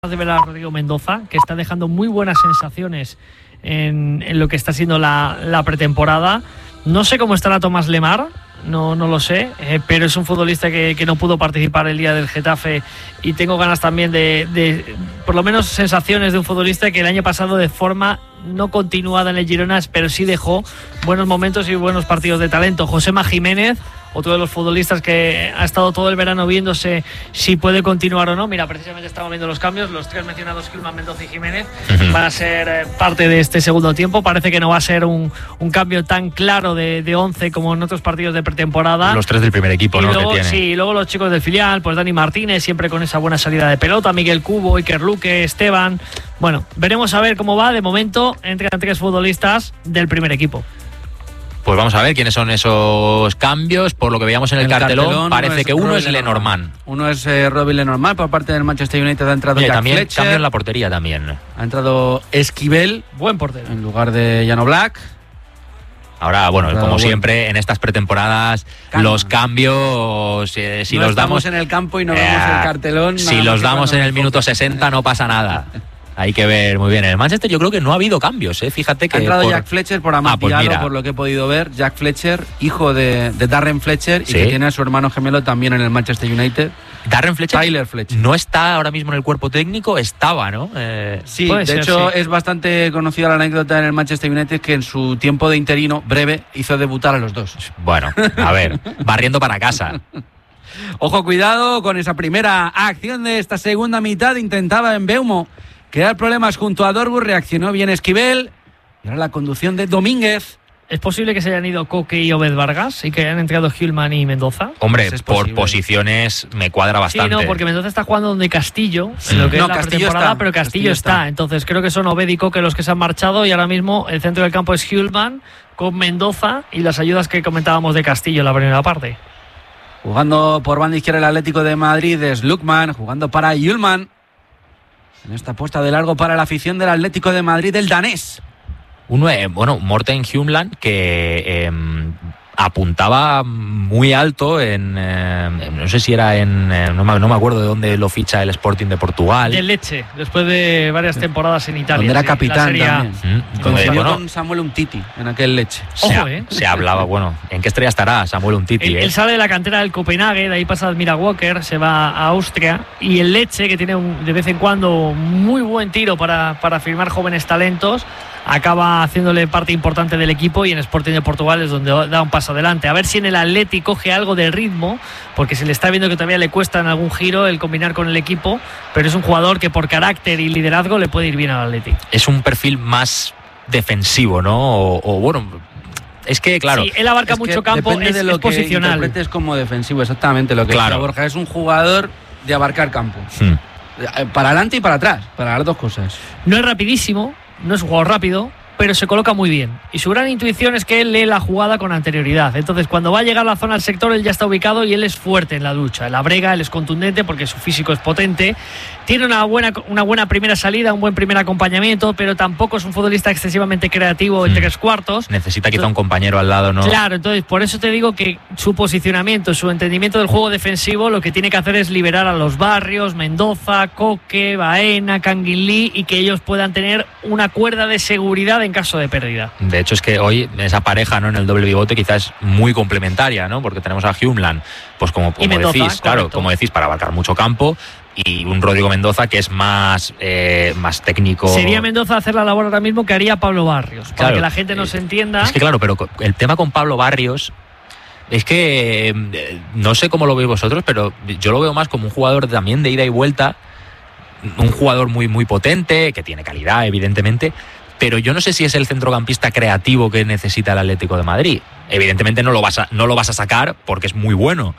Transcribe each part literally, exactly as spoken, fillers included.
de ver a Rodrigo Mendoza, que está dejando muy buenas sensaciones en, en lo que está siendo la, la pretemporada. No sé cómo estará Tomás Lemar, no, no lo sé, eh, pero es un futbolista que, que no pudo participar el día del Getafe y tengo ganas también de, de, por lo menos, sensaciones de un futbolista que el año pasado de forma no continuada en el Girona, pero sí dejó buenos momentos y buenos partidos de talento. Josema Jiménez, otro de los futbolistas que ha estado todo el verano viéndose si puede continuar o no. Mira, precisamente estamos viendo los cambios. Los tres mencionados, Kilman, Mendoza y Jiménez, uh-huh. van a ser eh, parte de este segundo tiempo. Parece que no va a ser un, un cambio tan claro de, de once como en otros partidos de pretemporada. Los tres del primer equipo, y ¿no? Luego, que tiene. Sí, y luego los chicos del filial, pues Dani Martínez, siempre con esa buena salida de pelota, Miguel Cubo, Iker Luque, Esteban. Bueno, veremos a ver cómo va. De momento, entre tres futbolistas del primer equipo. Pues vamos a ver quiénes son esos cambios. Por lo que veíamos en el, el cartelón, cartelón, parece uno que uno es Lenormand. Uno es eh, Robbie Lenormand por parte del Manchester United. Ha entrado Oye, Jack también Fletcher. cambio en la portería también. Ha entrado Esquivel, buen portero, en lugar de Jan Oblak. Ahora, bueno, como bueno. siempre, en estas pretemporadas, Calma. los cambios, eh, si no los damos en el campo y no eh, vemos el cartelón. Si los damos en el minuto sesenta, no pasa nada. Hay que ver muy bien. En el Manchester yo creo que no ha habido cambios, ¿eh? Fíjate que... Ha entrado por... Jack Fletcher por Amontillado, ah, pues por lo que he podido ver. Jack Fletcher, hijo de, de Darren Fletcher, ¿sí? Y que tiene a su hermano gemelo también en el Manchester United. Darren Fletcher, Tyler Fletcher no está ahora mismo en el cuerpo técnico, estaba, ¿no? Eh, sí, de ser, hecho sí. es bastante conocida la anécdota en el Manchester United que en su tiempo de interino breve hizo debutar a los dos. Bueno, a ver, barriendo para casa. Ojo, cuidado con esa primera acción de esta segunda mitad. Intentaba en Beumo crear problemas junto a Dortmund, reaccionó bien Esquivel y ahora la conducción de Domínguez. ¿Es posible que se hayan ido Coque y Obed Vargas y que hayan entrado Hillman y Mendoza? Hombre, pues es por posible. Posiciones me cuadra bastante. Sí, no, porque Mendoza está jugando donde Castillo, en lo que no, es la Castillo pretemporada, está, pero Castillo, Castillo está. está. Entonces creo que son Obed y Coque los que se han marchado y ahora mismo el centro del campo es Hillman con Mendoza y las ayudas que comentábamos de Castillo en la primera parte. Jugando por banda izquierda el Atlético de Madrid es Lukman, jugando para Hillman. En esta apuesta de largo para la afición del Atlético de Madrid, el danés. Uno, eh, bueno, Morten Hjulmand, que eh, apuntaba muy alto en, eh, no sé si era en, eh, no, me, no me acuerdo de dónde lo ficha el Sporting de Portugal. De Lecce, después de varias temporadas en Italia. Donde era sí, capitán también. Mm, Coincidió bueno, con Samuel Umtiti en aquel Lecce. Se, Ojo, eh. se hablaba, bueno, ¿en qué estrella estará Samuel Umtiti? Él, eh? él sale de la cantera del Copenhague, de ahí pasa Admira Walker, se va a Austria y el Lecce, que tiene un, de vez en cuando muy buen tiro para, para firmar jóvenes talentos, acaba haciéndole parte importante del equipo y en Sporting de Portugal es donde da un paso adelante. A ver si en el Atleti coge algo de ritmo, porque se le está viendo que todavía le cuesta en algún giro el combinar con el equipo, pero es un jugador que por carácter y liderazgo le puede ir bien al Atleti. Es un perfil más defensivo, ¿no? O, o bueno... Es que, claro... Sí, él abarca es mucho que campo, depende es, de lo es que posicional. interpretes como defensivo, exactamente lo que claro. decía Borja. Es un jugador de abarcar campo. Hmm. Para adelante y para atrás, para las dos cosas. No es rapidísimo, no es un jugador rápido, pero se coloca muy bien. Y su gran intuición es que él lee la jugada con anterioridad. Entonces, cuando va a llegar a la zona del sector, él ya está ubicado y él es fuerte en la lucha. En la brega, él es contundente porque su físico es potente. Tiene una buena, una buena primera salida, un buen primer acompañamiento, pero tampoco es un futbolista excesivamente creativo en mm. tres cuartos. Necesita quizá un compañero al lado, ¿no? Claro, entonces por eso te digo que su posicionamiento, su entendimiento del juego defensivo, lo que tiene que hacer es liberar a los Barrios, Mendoza, Coque, Baena, Kangin Lee y que ellos puedan tener una cuerda de seguridad en caso de pérdida. De hecho es que hoy esa pareja, ¿no?, en el doble pivote quizás es muy complementaria, ¿no? Porque tenemos a Hjulmand, pues como, como Mendoza, decís, correcto. claro, como decís, para abarcar mucho campo, y un Rodrigo Mendoza que es más eh, más técnico. Sería Mendoza hacer la labor ahora mismo que haría Pablo Barrios, para claro, que la gente nos entienda. Es que claro, pero el tema con Pablo Barrios es que eh, no sé cómo lo veis vosotros, pero yo lo veo más como un jugador también de ida y vuelta, un jugador muy muy potente, que tiene calidad evidentemente, pero yo no sé si es el centrocampista creativo que necesita el Atlético de Madrid. Evidentemente no lo vas a, no lo vas a sacar porque es muy bueno,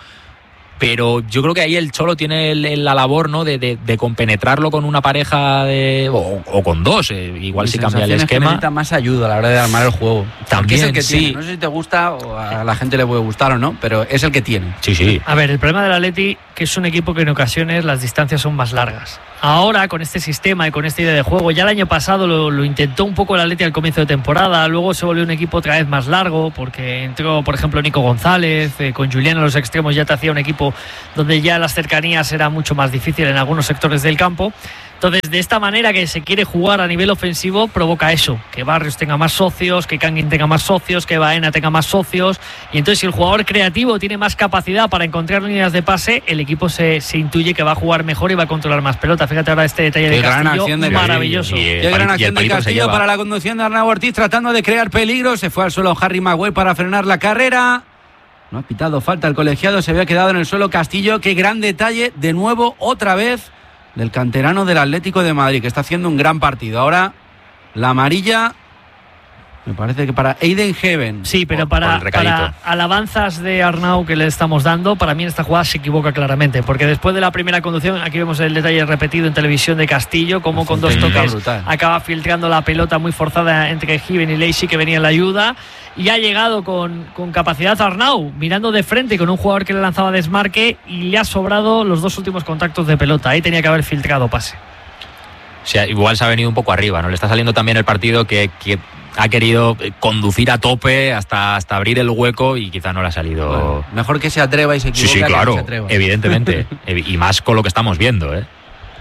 pero yo creo que ahí el Cholo tiene el, el, la labor, ¿no?, de, de, de compenetrarlo con una pareja de, o, o con dos, eh, igual si cambia el esquema. Necesita más ayuda a la hora de armar el juego. También, es el que sí. tiene. No sé si te gusta o a la gente le puede gustar o no, pero es el que tiene. Sí, sí. A ver, el problema del Atleti que es un equipo que en ocasiones las distancias son más largas. Ahora, con este sistema y con esta idea de juego, ya el año pasado lo, lo intentó un poco el Atleti al comienzo de temporada, luego se volvió un equipo otra vez más largo, porque entró, por ejemplo, Nico González, eh, con Julián a los extremos ya te hacía un equipo donde ya las cercanías era mucho más difícil en algunos sectores del campo. Entonces, de esta manera que se quiere jugar a nivel ofensivo, provoca eso, que Barrios tenga más socios, que Kangin tenga más socios, que Baena tenga más socios, y entonces si el jugador creativo tiene más capacidad para encontrar líneas de pase, el equipo se, se intuye que va a jugar mejor y va a controlar más pelota. Fíjate ahora este detalle de Castillo, de maravilloso. Y, y Qué gran acción de Castillo para la conducción de Arnau Ortiz, tratando de crear peligro. Se fue al suelo Harry Maguire para frenar la carrera. No ha pitado falta el colegiado, se había quedado en el suelo Castillo. Qué gran detalle, de nuevo, otra vez, del canterano del Atlético de Madrid, que está haciendo un gran partido. Ahora, la amarilla, me parece que para Aiden Heaven. Sí, pero para, para alabanzas de Arnau que le estamos dando, para mí en esta jugada se equivoca claramente, porque después de la primera conducción, aquí vemos el detalle repetido en televisión de Castillo, como con dos toques brutal. Acaba filtrando la pelota muy forzada entre Heaven y Lacey, que venía en la ayuda, y ha llegado con, con capacidad Arnau, mirando de frente con un jugador que le lanzaba desmarque, y le ha sobrado los dos últimos contactos de pelota. Ahí tenía que haber filtrado pase. O sea, igual se ha venido un poco arriba, ¿no? Le está saliendo también el partido que, que ha querido conducir a tope hasta, hasta abrir el hueco y quizá no le ha salido. Bueno, mejor que se atreva y se equivoque. Sí, sí, claro, que se atreva. Evidentemente. Y más con lo que estamos viendo, ¿eh?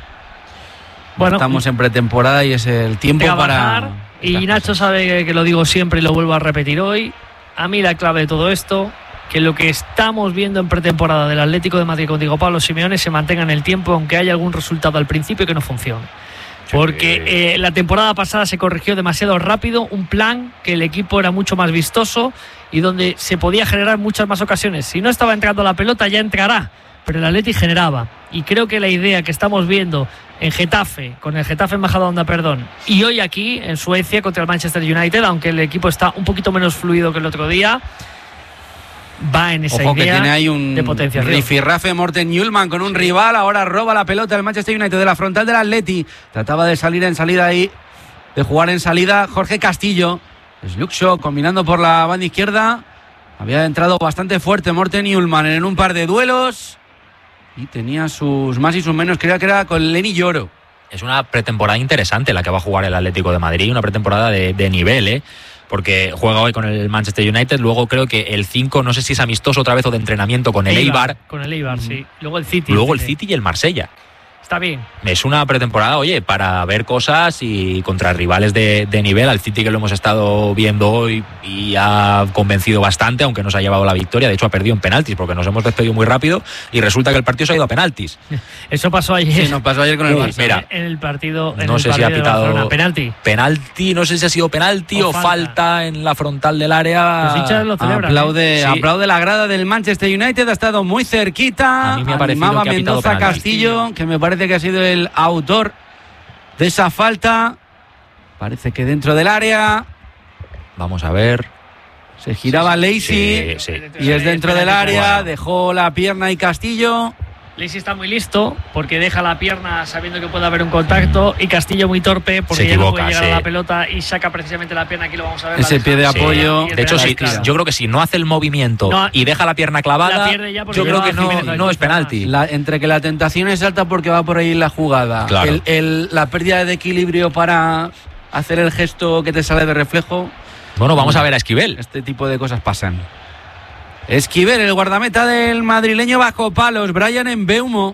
Bueno, estamos en pretemporada y es el tiempo para. Y Nacho sabe que lo digo siempre y lo vuelvo a repetir hoy. A mí la clave de todo esto, que lo que estamos viendo en pretemporada del Atlético de Madrid con Diego Pablo Simeone se mantenga en el tiempo, aunque haya algún resultado al principio que no funcione. Porque eh, la temporada pasada se corrigió demasiado rápido un plan que el equipo era mucho más vistoso y donde se podía generar muchas más ocasiones. Si no estaba entrando la pelota, ya entrará, pero el Atleti generaba. Y creo que la idea que estamos viendo en Getafe, con el Getafe en Majadahonda, perdón, y hoy aquí en Suecia contra el Manchester United, aunque el equipo está un poquito menos fluido que el otro día, va en esa Ojo idea que tiene ahí un de potenciación. Rifirrafe Morten Newellman con un rival. Ahora roba la pelota el Manchester United de la frontal del Atleti. Trataba de salir en salida ahí, de jugar en salida Jorge Castillo. Slukshaw combinando por la banda izquierda. Había entrado bastante fuerte Morten Newellman en un par de duelos y tenía sus más y sus menos. Creía que era con Lenny Yoro. Es una pretemporada interesante la que va a jugar el Atlético de Madrid, una pretemporada de, de nivel, ¿eh? Porque juega hoy con el Manchester United, luego creo que el cinco, no sé si es amistoso otra vez o de entrenamiento con el Eibar. Con el Eibar, sí. Luego el City. Luego el City y el Marsella. Está bien. Es una pretemporada, oye, para ver cosas y contra rivales de, de nivel. Al City, que lo hemos estado viendo hoy y ha convencido bastante, aunque nos ha llevado la victoria. De hecho, ha perdido en penaltis porque nos hemos despedido muy rápido y resulta que el partido se ha ido a penaltis. Eso pasó ayer. Sí, nos pasó ayer con el Barça. Mira, en el partido. En no el sé partido si ha pitado penalti. Penalti, no sé si ha sido penalti o, o falta. falta en la frontal del área. Los hinchas lo celebran. Aplaude, ¿eh? Sí. aplaude la grada del Manchester United, ha estado muy cerquita. A mí me ha parecido Animaba que ha pitado Mendoza penalti. Castillo, que me parece que ha sido el autor de esa falta. Parece que dentro del área. Vamos a ver. Se giraba sí, Lacey sí, sí. y es dentro del área. Bueno. Dejó la pierna y Castillo. Lacey está muy listo porque deja la pierna sabiendo que puede haber un contacto, y Castillo muy torpe porque se ya equivoca, no puede llegar sí. a la pelota y saca precisamente la pierna. Aquí lo vamos a ver. Ese pie de apoyo. Sí. De hecho, sí, yo creo que si no hace el movimiento no, y deja la pierna clavada, la yo creo que no, no es penalti. La, entre que la tentación es alta porque va por ahí la jugada, claro. el, el, la pérdida de equilibrio para hacer el gesto que te sale de reflejo. Bueno, vamos a ver a Esquivel. Este tipo de cosas pasan. Esquivel, el guardameta del madrileño bajo palos. Bryan Mbeumo,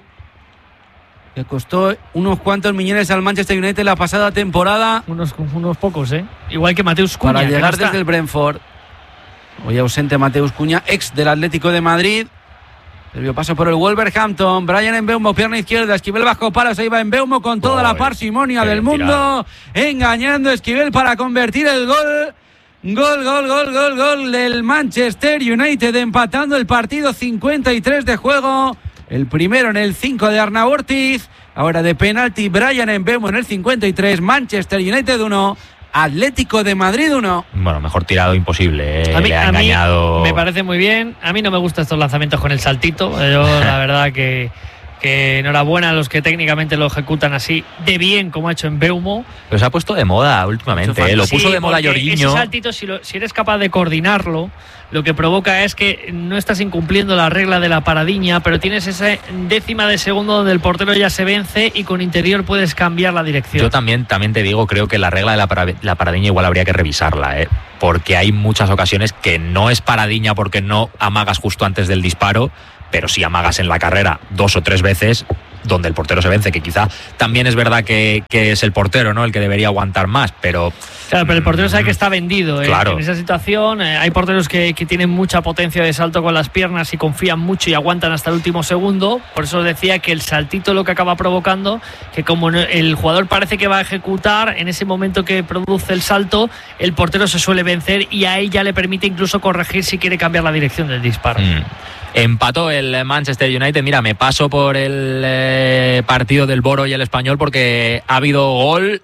que costó unos cuantos millones al Manchester United la pasada temporada. Unos, unos pocos, ¿eh? Igual que Mateus Cuña. Para llegar no desde el Brentford. Hoy ausente Mateus Cuña, ex del Atlético de Madrid. Previo paso por el Wolverhampton. Bryan Mbeumo, pierna izquierda. Esquivel bajo palos. Ahí va Mbeumo con toda oh, la parsimonia del mundo. Tirado. Engañando a Esquivel para convertir el gol. Gol, gol, gol, gol, gol del Manchester United. Empatando el partido, cincuenta y tres de juego. El primero en el cinco de Arnau Ortiz. Ahora de penalti Bryan Mbeumo en el cincuenta y tres. Manchester United uno, Atlético de Madrid uno. Bueno, mejor tirado imposible, ¿eh? A mí, Le ha a engañado. Mí me parece muy bien. A mí no me gustan estos lanzamientos con el saltito. Yo la verdad que, que enhorabuena a los que técnicamente lo ejecutan así de bien como ha hecho Mbeumo. Pero se ha puesto de moda últimamente, ¿eh? Lo sí, puso de moda Jorginho. Ese saltito, si, lo, si eres capaz de coordinarlo, lo que provoca es que no estás incumpliendo la regla de la paradiña, pero tienes esa décima de segundo donde el portero ya se vence y con interior puedes cambiar la dirección. Yo también, también te digo, creo que la regla de la, para, la paradiña igual habría que revisarla, ¿eh? Porque hay muchas ocasiones que no es paradiña porque no amagas justo antes del disparo, pero si amagas en la carrera dos o tres veces, donde el portero se vence, que quizá también es verdad que, que es el portero, ¿no?, el que debería aguantar más, pero... Claro, pero el portero sabe que está vendido, ¿eh? Claro. En esa situación. Eh, hay porteros que, que tienen mucha potencia de salto con las piernas y confían mucho y aguantan hasta el último segundo. Por eso decía que el saltito lo que acaba provocando, que como el jugador parece que va a ejecutar, en ese momento que produce el salto, el portero se suele vencer y a él ya le permite incluso corregir si quiere cambiar la dirección del disparo. Mm. Empató el Manchester United. Mira, me paso por el eh, partido del Boro y el Español porque ha habido gol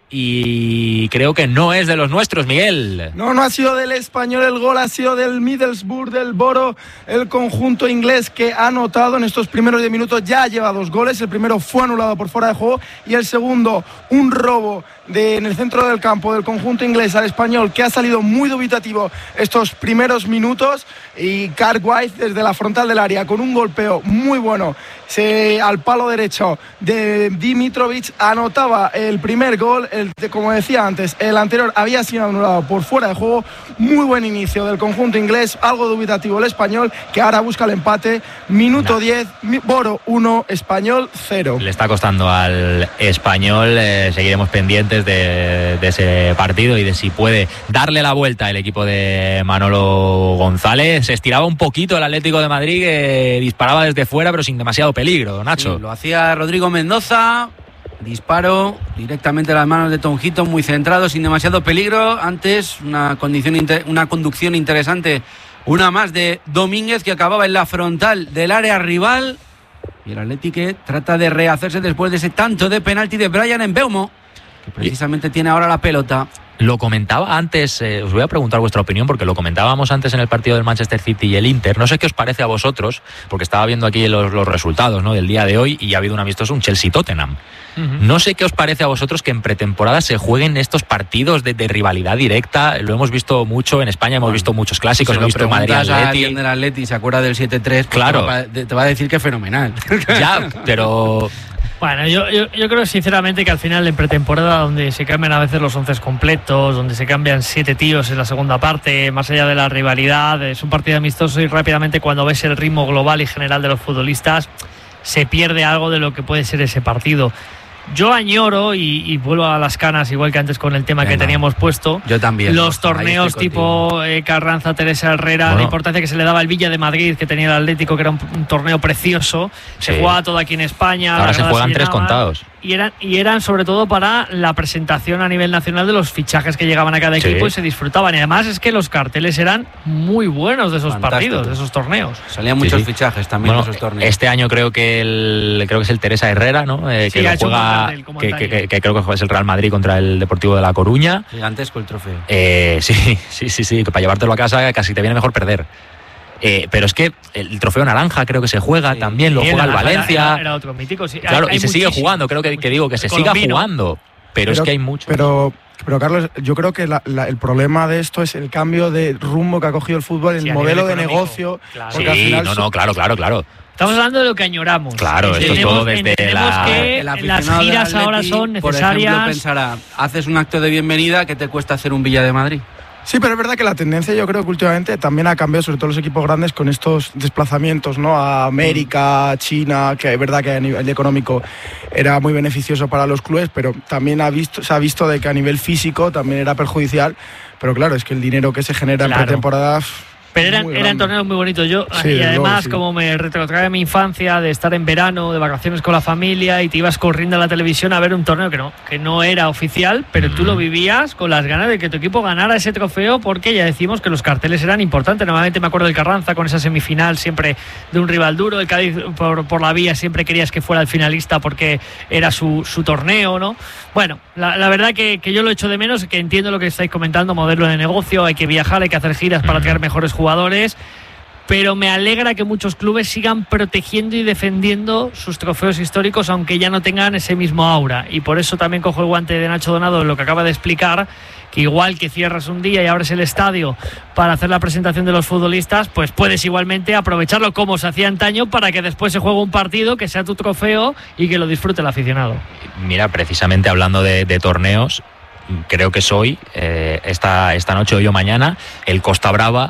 y creo que no es de los nuestros, Miguel. No, no ha sido del Español el gol, ha sido del Middlesbrough, del Boro, el conjunto inglés que ha anotado en estos primeros diez minutos, ya lleva dos goles. El primero fue anulado por fuera de juego y el segundo, un robo de, en el centro del campo del conjunto inglés al Español, que ha salido muy dubitativo estos primeros minutos, y Cartwright desde la frontal del área con un golpeo muy bueno se, al palo derecho de Dimitrovic anotaba el primer gol. El, como decía antes, el anterior había sido anulado por fuera de juego. Muy buen inicio del conjunto inglés, algo dubitativo el Español, que ahora busca el empate. Minuto no. diez, Boro uno, Español cero. Le está costando al Español. Eh, seguiremos pendientes de, de ese partido y de si puede darle la vuelta el equipo de Manolo González. Se estiraba un poquito el Atlético de Madrid, que disparaba desde fuera pero sin demasiado peligro, Nacho. Sí, lo hacía Rodrigo Mendoza. Disparo directamente a las manos de Tom Heaton, muy centrado, sin demasiado peligro. Antes una condición inter- una conducción interesante, una más de Domínguez, que acababa en la frontal del área rival, y el Atlético trata de rehacerse después de ese tanto de penalti de Bryan Mbeumo, que precisamente tiene ahora la pelota. Lo comentaba antes, eh, os voy a preguntar vuestra opinión, porque lo comentábamos antes en el partido del Manchester City y el Inter. No sé qué os parece a vosotros, porque estaba viendo aquí los, los resultados, ¿no?, del día de hoy, y ha habido un amistoso, un Chelsea-Tottenham. Uh-huh. No sé qué os parece a vosotros que en pretemporada se jueguen estos partidos de, de rivalidad directa. Lo hemos visto mucho en España, hemos bueno, visto muchos clásicos, si hemos visto Madrid-Atleti. A alguien del Atleti se acuerda del siete tres, pues claro, te, te va a decir que es fenomenal. Ya, pero... Bueno, yo, yo, yo creo sinceramente que al final en pretemporada, donde se cambian a veces los once completos, donde se cambian siete tíos en la segunda parte, más allá de la rivalidad, es un partido amistoso y rápidamente cuando ves el ritmo global y general de los futbolistas se pierde algo de lo que puede ser ese partido. Yo añoro, y, y vuelvo a las canas, igual que antes con el tema Venga. que teníamos puesto. Yo también. Los torneos tipo eh, Carranza, Teresa Herrera, bueno. la importancia que se le daba al Villa de Madrid, que tenía el Atlético, que era un, un torneo precioso. Sí. Se jugaba todo aquí en España. Ahora se juegan se tres contados. Y eran, y eran sobre todo para la presentación a nivel nacional de los fichajes que llegaban a cada equipo, sí. y se disfrutaban. Y además es que los carteles eran muy buenos de esos Fantástico. partidos, de esos torneos. Salían muchos sí, sí. fichajes también bueno, de esos torneos. Este año creo que el creo que es el Teresa Herrera, ¿no? Eh, sí, que lo juega, que, que, que, que creo que es el Real Madrid contra el Deportivo de La Coruña. Gigantesco el trofeo. Eh, sí, sí, sí, sí, que para llevártelo a casa casi te viene mejor perder. Eh, pero es que el trofeo naranja creo que se juega sí, sí, también, lo juega el Valencia. Era, era otro mítico, sí. Claro, hay, y se muchísimo. sigue jugando, creo que, que digo que se siga jugando, pero, pero es que hay mucho. Pero, pero Carlos, yo creo que la, la, el problema de esto es el cambio de rumbo que ha cogido el fútbol, sí, el modelo de negocio. Claro. Sí, al final no, no, claro, claro, claro. Estamos hablando de lo que añoramos. Claro, esto es todo desde la... que las giras Atleti, ahora son necesarias. Por ejemplo, pensará, haces un acto de bienvenida, ¿qué te cuesta hacer un Villa de Madrid? Sí, pero es verdad que la tendencia, yo creo que últimamente también ha cambiado, sobre todo los equipos grandes, con estos desplazamientos, ¿no?, a América, a China, que es verdad que a nivel económico era muy beneficioso para los clubes, pero también ha visto, se ha visto de que a nivel físico también era perjudicial. Pero claro, es que el dinero que se genera claro. en pretemporada... Pero eran, eran torneos muy bonitos. Yo, sí, y además, luego, sí. como me retrotrae a mi infancia de estar en verano, de vacaciones con la familia, y te ibas corriendo a la televisión a ver un torneo que no, que no era oficial, pero mm. tú lo vivías con las ganas de que tu equipo ganara ese trofeo, porque ya decimos que los carteles eran importantes. Normalmente me acuerdo del Carranza con esa semifinal siempre de un rival duro. El Cádiz por, por la vía siempre querías que fuera el finalista porque era su, su torneo, ¿no? Bueno, la, la verdad que, que yo lo echo de menos, que entiendo lo que estáis comentando, modelo de negocio, hay que viajar, hay que hacer giras para traer mejores jugadores. jugadores, pero me alegra que muchos clubes sigan protegiendo y defendiendo sus trofeos históricos, aunque ya no tengan ese mismo aura. Y por eso también cojo el guante de Nacho Donado en lo que acaba de explicar, que igual que cierras un día y abres el estadio para hacer la presentación de los futbolistas, pues puedes igualmente aprovecharlo como se hacía antaño para que después se juegue un partido que sea tu trofeo y que lo disfrute el aficionado. Mira, precisamente hablando de, de torneos, creo que es hoy, eh, esta, esta noche, hoy o mañana, el Costa Brava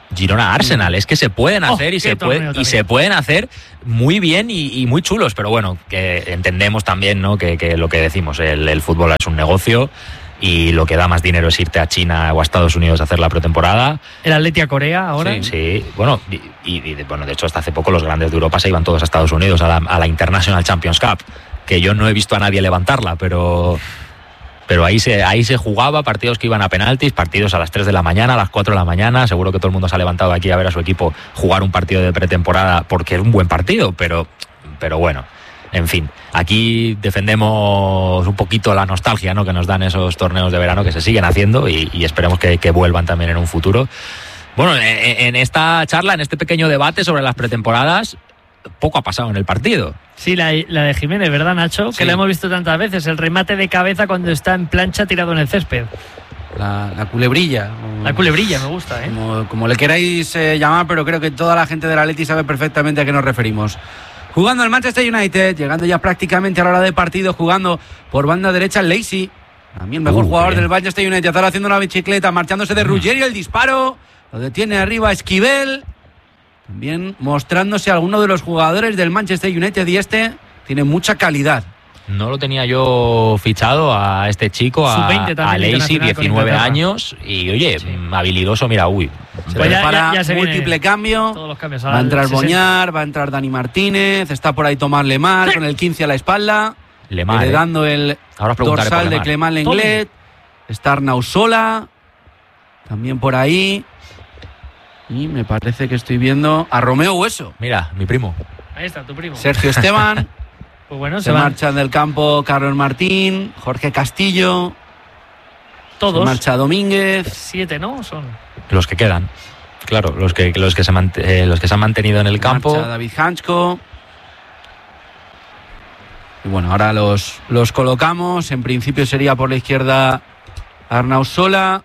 Girona-Arsenal, es que se pueden hacer Oh, y, se qué puede, torneo y también. se pueden hacer muy bien y, y muy chulos, pero bueno, que entendemos también, ¿no? que, que lo que decimos, el, el fútbol es un negocio y lo que da más dinero es irte a China o a Estados Unidos a hacer la pretemporada. El Atleti a Corea ahora. Sí, sí. Bueno, y, y, y, bueno, de hecho hasta hace poco los grandes de Europa se iban todos a Estados Unidos, a la, a la International Champions Cup, que yo no he visto a nadie levantarla, pero... Pero ahí se, ahí se jugaba partidos que iban a penaltis, partidos a las tres de la mañana, a las cuatro de la mañana. Seguro que todo el mundo se ha levantado aquí a ver a su equipo jugar un partido de pretemporada porque es un buen partido, pero, pero bueno, en fin. Aquí defendemos un poquito la nostalgia, ¿no? que nos dan esos torneos de verano que se siguen haciendo y, y esperemos que, que vuelvan también en un futuro. Bueno, en, en esta charla, en este pequeño debate sobre las pretemporadas, poco ha pasado en el partido. Sí, la, la de Jiménez, ¿verdad, Nacho? Sí. Que la hemos visto tantas veces. El remate de cabeza cuando está en plancha tirado en el césped. La, la culebrilla. La culebrilla, me gusta, ¿eh? Como, como le queráis eh, llamar, pero creo que toda la gente del Atleti sabe perfectamente a qué nos referimos. Jugando el Manchester United, llegando ya prácticamente a la hora de partido, jugando por banda derecha el Lacey. También el mejor Uh, jugador bien. del Manchester United, ahora haciendo una bicicleta, marchándose de Ruggeri, el disparo. Lo detiene arriba Esquivel. También mostrándose alguno de los jugadores del Manchester United y este tiene mucha calidad. No lo tenía yo fichado a este chico, a, sub veinte también a Lacey, internacional con diecinueve Inglaterra. años, y oye, Sí. habilidoso, mira, uy. Se Pues ya- prepara ya- ya se múltiple viene cambio. Todos los cambios. Va a entrar Al sesenta. Boñar, va a entrar Dani Martínez, está por ahí Tomás Lemar con el quince a la espalda, Lemar, le ¿eh? dando el Ahora os preguntaré por dorsal de Lemar. Clement Lenglet. Está Arnau Sola, también por ahí. Y me parece que estoy viendo a Romeo Hueso. Mira, mi primo. Ahí está, tu primo. Sergio Esteban, Pues bueno, se, se van marchan del campo Carlos Martín, Jorge Castillo, se todos. marcha Domínguez. Siete, ¿no? Son. Los que quedan. Claro, los que, los que, se, mant- eh, los que se han mantenido en el se campo. marcha David Hanchko. Y bueno, ahora los, los colocamos. En principio sería por la izquierda Arnau Sola,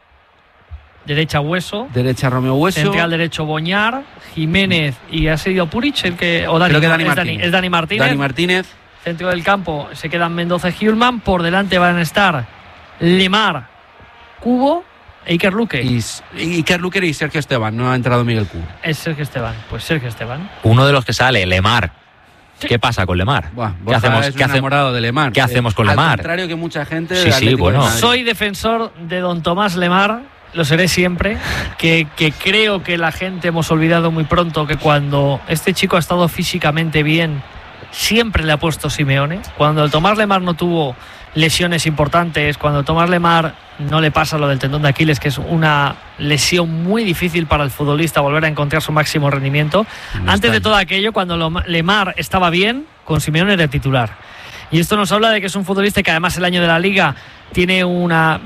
Derecha Hueso. derecha Romeo Hueso. Central derecho Boñar. Jiménez y ha sido Puric el que. O Dani, Creo que Dani es, Dani, Martínez. es Dani Martínez. Dani Martínez. Centro del campo se quedan Mendoza y Hjulman. Por delante van a estar Lemar, Cubo e Iker Luque. Y, y Iker Luker y Sergio Esteban. No ha entrado Miguel Cubo. Es Sergio Esteban. Pues Sergio Esteban. Uno de los que sale, Lemar. Sí. ¿Qué pasa con Lemar? Buah, ¿Qué Borja hacemos, es un qué hace- enamorado de Lemar. qué hacemos con Eh, Lemar? Al contrario que mucha gente. Sí, del sí, Atlético bueno. de Madrid. Soy defensor de don Tomás Lemar, lo seré siempre, que, que creo que la gente hemos olvidado muy pronto que cuando este chico ha estado físicamente bien, siempre le ha puesto Simeone. Cuando el Tomás Lemar no tuvo lesiones importantes, cuando el Tomás Lemar no le pasa lo del tendón de Aquiles, que es una lesión muy difícil para el futbolista volver a encontrar su máximo rendimiento. No Antes está de ahí. todo aquello, cuando Loma- Lemar estaba bien, con Simeone era titular. Y esto nos habla de que es un futbolista que además el año de la Liga tiene una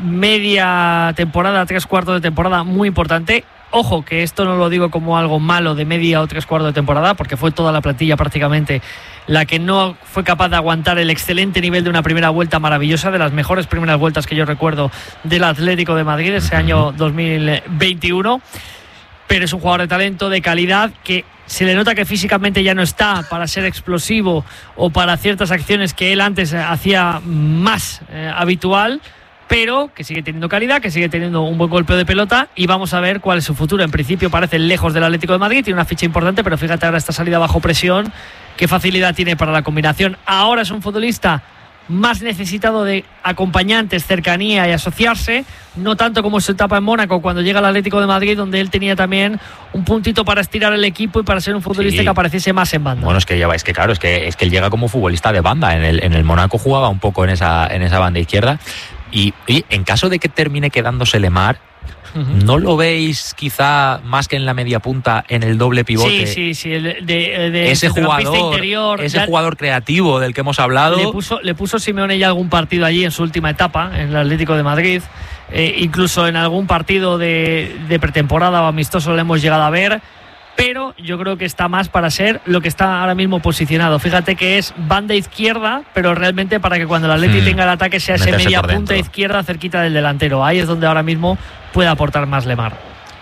media temporada, tres cuartos de temporada muy importante. Ojo, que esto no lo digo como algo malo de media o tres cuartos de temporada, porque fue toda la plantilla prácticamente la que no fue capaz de aguantar el excelente nivel de una primera vuelta maravillosa, de las mejores primeras vueltas que yo recuerdo del Atlético de Madrid ese año dos mil veintiuno. Pero es un jugador de talento, de calidad, que se le nota que físicamente ya no está para ser explosivo o para ciertas acciones que él antes hacía más eh, habitual, pero que sigue teniendo calidad, que sigue teniendo un buen golpeo de pelota y vamos a ver cuál es su futuro. En principio parece lejos del Atlético de Madrid, tiene una ficha importante, pero fíjate ahora esta salida bajo presión, qué facilidad tiene para la combinación. Ahora es un futbolista más necesitado de acompañantes, cercanía y asociarse, no tanto como su etapa en Mónaco cuando llega al Atlético de Madrid, donde él tenía también un puntito para estirar el equipo y para ser un futbolista Sí. que apareciese más en banda. Bueno, es que lleva, es que claro, es que es que él llega como futbolista de banda. En el, en el Mónaco jugaba un poco en esa, en esa banda izquierda. Y, y en caso de que termine quedándose Lemar, Ujú. ¿no lo veis quizá más que en la media punta en el doble pivote? Sí, sí, sí, el de, de, de Ese centrocampista jugador, interior, ese ya jugador creativo del que hemos hablado. le puso, le puso Simeone ya algún partido allí en su última etapa, en el Atlético de Madrid. Eh, incluso en algún partido de, de pretemporada o amistoso le hemos llegado a ver, pero yo creo que está más para ser lo que está ahora mismo posicionado. Fíjate que es banda izquierda, pero realmente para que cuando el Atleti Hmm. tenga el ataque sea ese Meterse media por punta dentro. izquierda cerquita del delantero. Ahí es donde ahora mismo puede aportar más Lemar.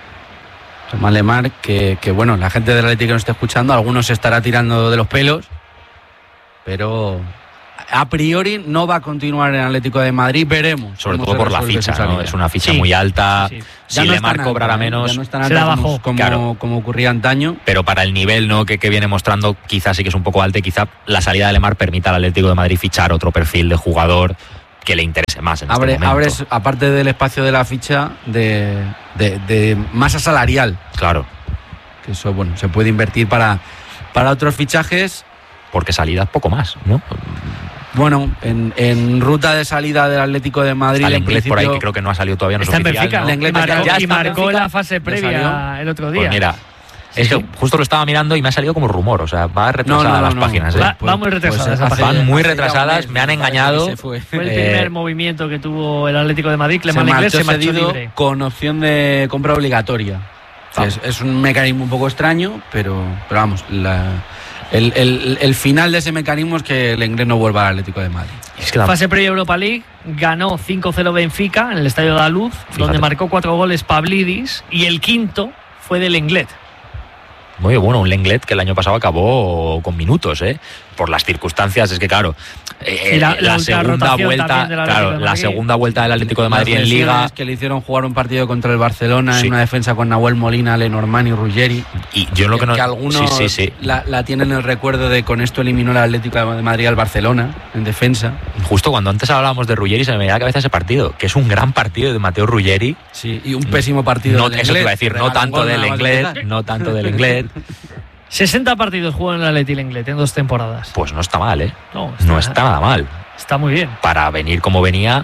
Tomás Lemar, que, que bueno, la gente del Atlético que nos está escuchando, algunos se estará tirando de los pelos, pero a priori no va a continuar en Atlético de Madrid, veremos. Sobre todo por la ficha, ¿no? Es una ficha sí, muy alta. Sí, sí. Si no Lemar cobrara alta, menos, ya no está alta como, como, claro. como ocurría antaño. Pero para el nivel, ¿no?, que, que viene mostrando, quizás sí que es un poco alto y quizá la salida de Lemar permita al Atlético de Madrid fichar otro perfil de jugador que le interese más en abre, este momento. Abres, aparte del espacio de la ficha, de, de, de masa salarial. Claro. Que eso, bueno, se puede invertir para, para otros fichajes. Porque salidas poco más, ¿no? Bueno, en, en ruta de salida del Atlético de Madrid. Está el inglés por ahí, que creo que no ha salido todavía, no es oficial, Benfica, ¿no? El inglés marcó, ya y marcó en la fase previa el otro día. Pues mira, sí, es que sí. justo lo estaba mirando y me ha salido como rumor, o sea, va retrasada no, no, no, las no. páginas. ¿eh? Va, pues, va muy retrasadas. Pues, hace, van muy hace retrasadas, mes, me han engañado. Fue. fue el eh, primer movimiento que tuvo el Atlético de Madrid, que se el inglés marchó se marchó cedido libre. Con opción de compra obligatoria. Ah. Es, es un mecanismo un poco extraño, pero, pero vamos, la, el, el, el final de ese mecanismo es que el inglés no vuelva al Atlético de Madrid. Es que la... Fase previa Europa League, ganó cinco cero Benfica en el Estadio de la Luz, Fíjate. donde marcó cuatro goles Pavlidis y el quinto fue del Lenglet. Muy bueno, un Lenglet que el año pasado acabó con minutos, ¿eh? Por las circunstancias, es que claro, eh, la, la, la segunda vuelta, claro, la segunda vuelta del Atlético de Madrid en Liga, que le hicieron jugar un partido contra el Barcelona, sí. en una defensa con Nahuel Molina, Lenormand y Ruggeri. Y yo lo que, que no, que algunos sí, sí, sí. La, la tienen el recuerdo de con esto eliminó el Atlético de Madrid al Barcelona en defensa. Justo cuando antes hablábamos de Ruggeri se me venía a la cabeza ese partido, que es un gran partido de Mateo Ruggeri. Sí, y un pésimo partido. No, del eso te Lenglet, iba a decir, no tanto del Lenglet, no tanto del Lenglet. sesenta partidos jugó en el Atleti Lenglet en dos temporadas. Pues no está mal, ¿eh? No está, no está nada mal. Está muy bien. Para venir como venía.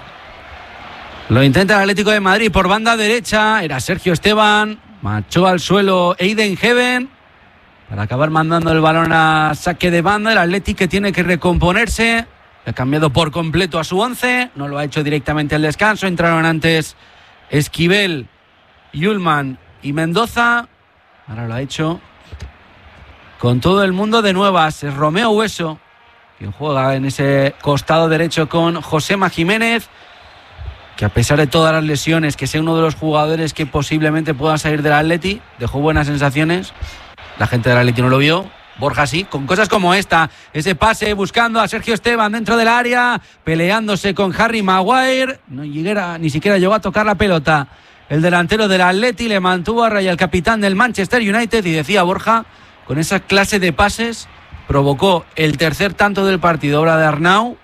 Lo intenta el Atlético de Madrid por banda derecha. Era Sergio Esteban. Marchó al suelo Aiden Heaven para acabar mandando el balón a saque de banda. El Atlético que tiene que recomponerse. Ha cambiado por completo a su once. No lo ha hecho directamente al descanso. Entraron antes Esquivel, Yulman y Mendoza. Ahora lo ha hecho con todo el mundo de nuevas. Es Romeo Hueso quien juega en ese costado derecho con Josema Jiménez, que a pesar de todas las lesiones, que sea uno de los jugadores que posiblemente pueda salir del Atleti, dejó buenas sensaciones. La gente del Atleti no lo vio. Borja sí, con cosas como esta, ese pase buscando a Sergio Esteban dentro del área, peleándose con Harry Maguire, no llegara, ni siquiera llegó a tocar la pelota. El delantero del Atleti le mantuvo a raya el capitán del Manchester United y decía Borja, con esa clase de pases provocó el tercer tanto del partido, obra de Arnau,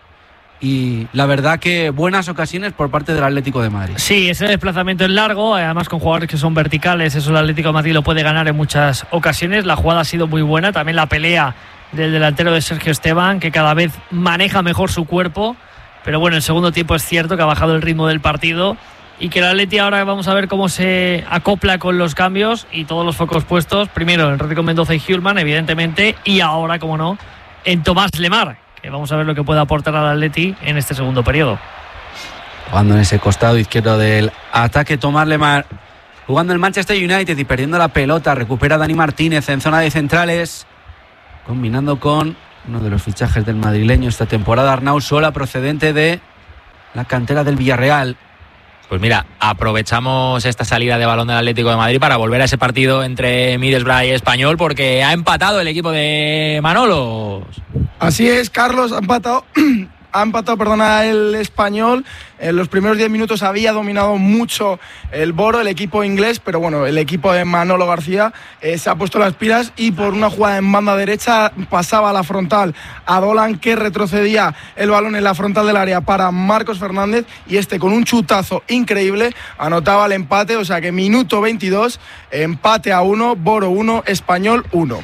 y la verdad que buenas ocasiones por parte del Atlético de Madrid. Sí, ese desplazamiento es largo, además con jugadores que son verticales, eso el Atlético de Madrid lo puede ganar en muchas ocasiones. La jugada ha sido muy buena, también la pelea del delantero de Sergio Esteban, que cada vez maneja mejor su cuerpo, pero bueno, en el segundo tiempo es cierto que ha bajado el ritmo del partido y que el Atleti ahora vamos a ver cómo se acopla con los cambios y todos los focos puestos, primero en Rodrigo Mendoza y Hjulman, evidentemente, y ahora, como no, en Tomás Lemar, que vamos a ver lo que puede aportar al Atleti en este segundo periodo. Jugando en ese costado izquierdo del ataque Tomás Lemar, jugando el Manchester United y perdiendo la pelota, recupera Dani Martínez en zona de centrales, combinando con uno de los fichajes del madrileño esta temporada, Arnau Sola, procedente de la cantera del Villarreal. Pues mira, aprovechamos esta salida de balón del Atlético de Madrid para volver a ese partido entre Middlesbrough y Español, porque ha empatado el equipo de Manolo. Así es, Carlos, ha empatado, ha empatado, perdona, el Español. En los primeros diez minutos había dominado mucho el Boro, el equipo inglés, pero bueno, el equipo de Manolo García eh, se ha puesto las pilas y por una jugada en banda derecha pasaba a la frontal a Dolan, que retrocedía el balón en la frontal del área para Marcos Fernández, y este con un chutazo increíble anotaba el empate. O sea que minuto veintidós, empate a uno, Boro uno, Español uno.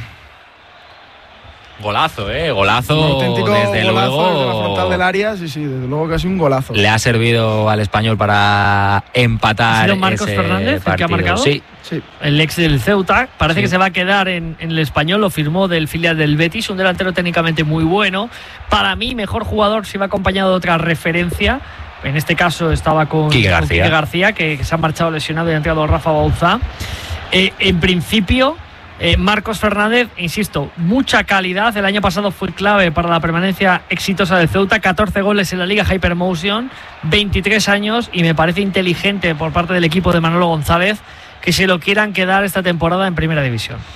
Golazo, eh, golazo, un auténtico desde golazo luego. desde la frontal del área, sí, sí, desde luego que ha sido un golazo. Le ha servido al Español para empatar. ¿Ha sido Marcos ese Fernández partido. el que ha marcado? Sí. Sí. El ex del Ceuta, parece Sí. que se va a quedar en, en el Español, lo firmó del filial del Betis, un delantero técnicamente muy bueno. Para mí, mejor jugador si va acompañado de otra referencia. En este caso estaba con Quique con García, Quique García que, que se ha marchado lesionado y ha entrado Rafa Bauzá. Eh, en principio, eh, Marcos Fernández, insisto, mucha calidad. El año pasado fue clave para la permanencia exitosa del Ceuta, catorce goles en la Liga Hypermotion, veintitrés años, y me parece inteligente por parte del equipo de Manolo González que se lo quieran quedar esta temporada en Primera División.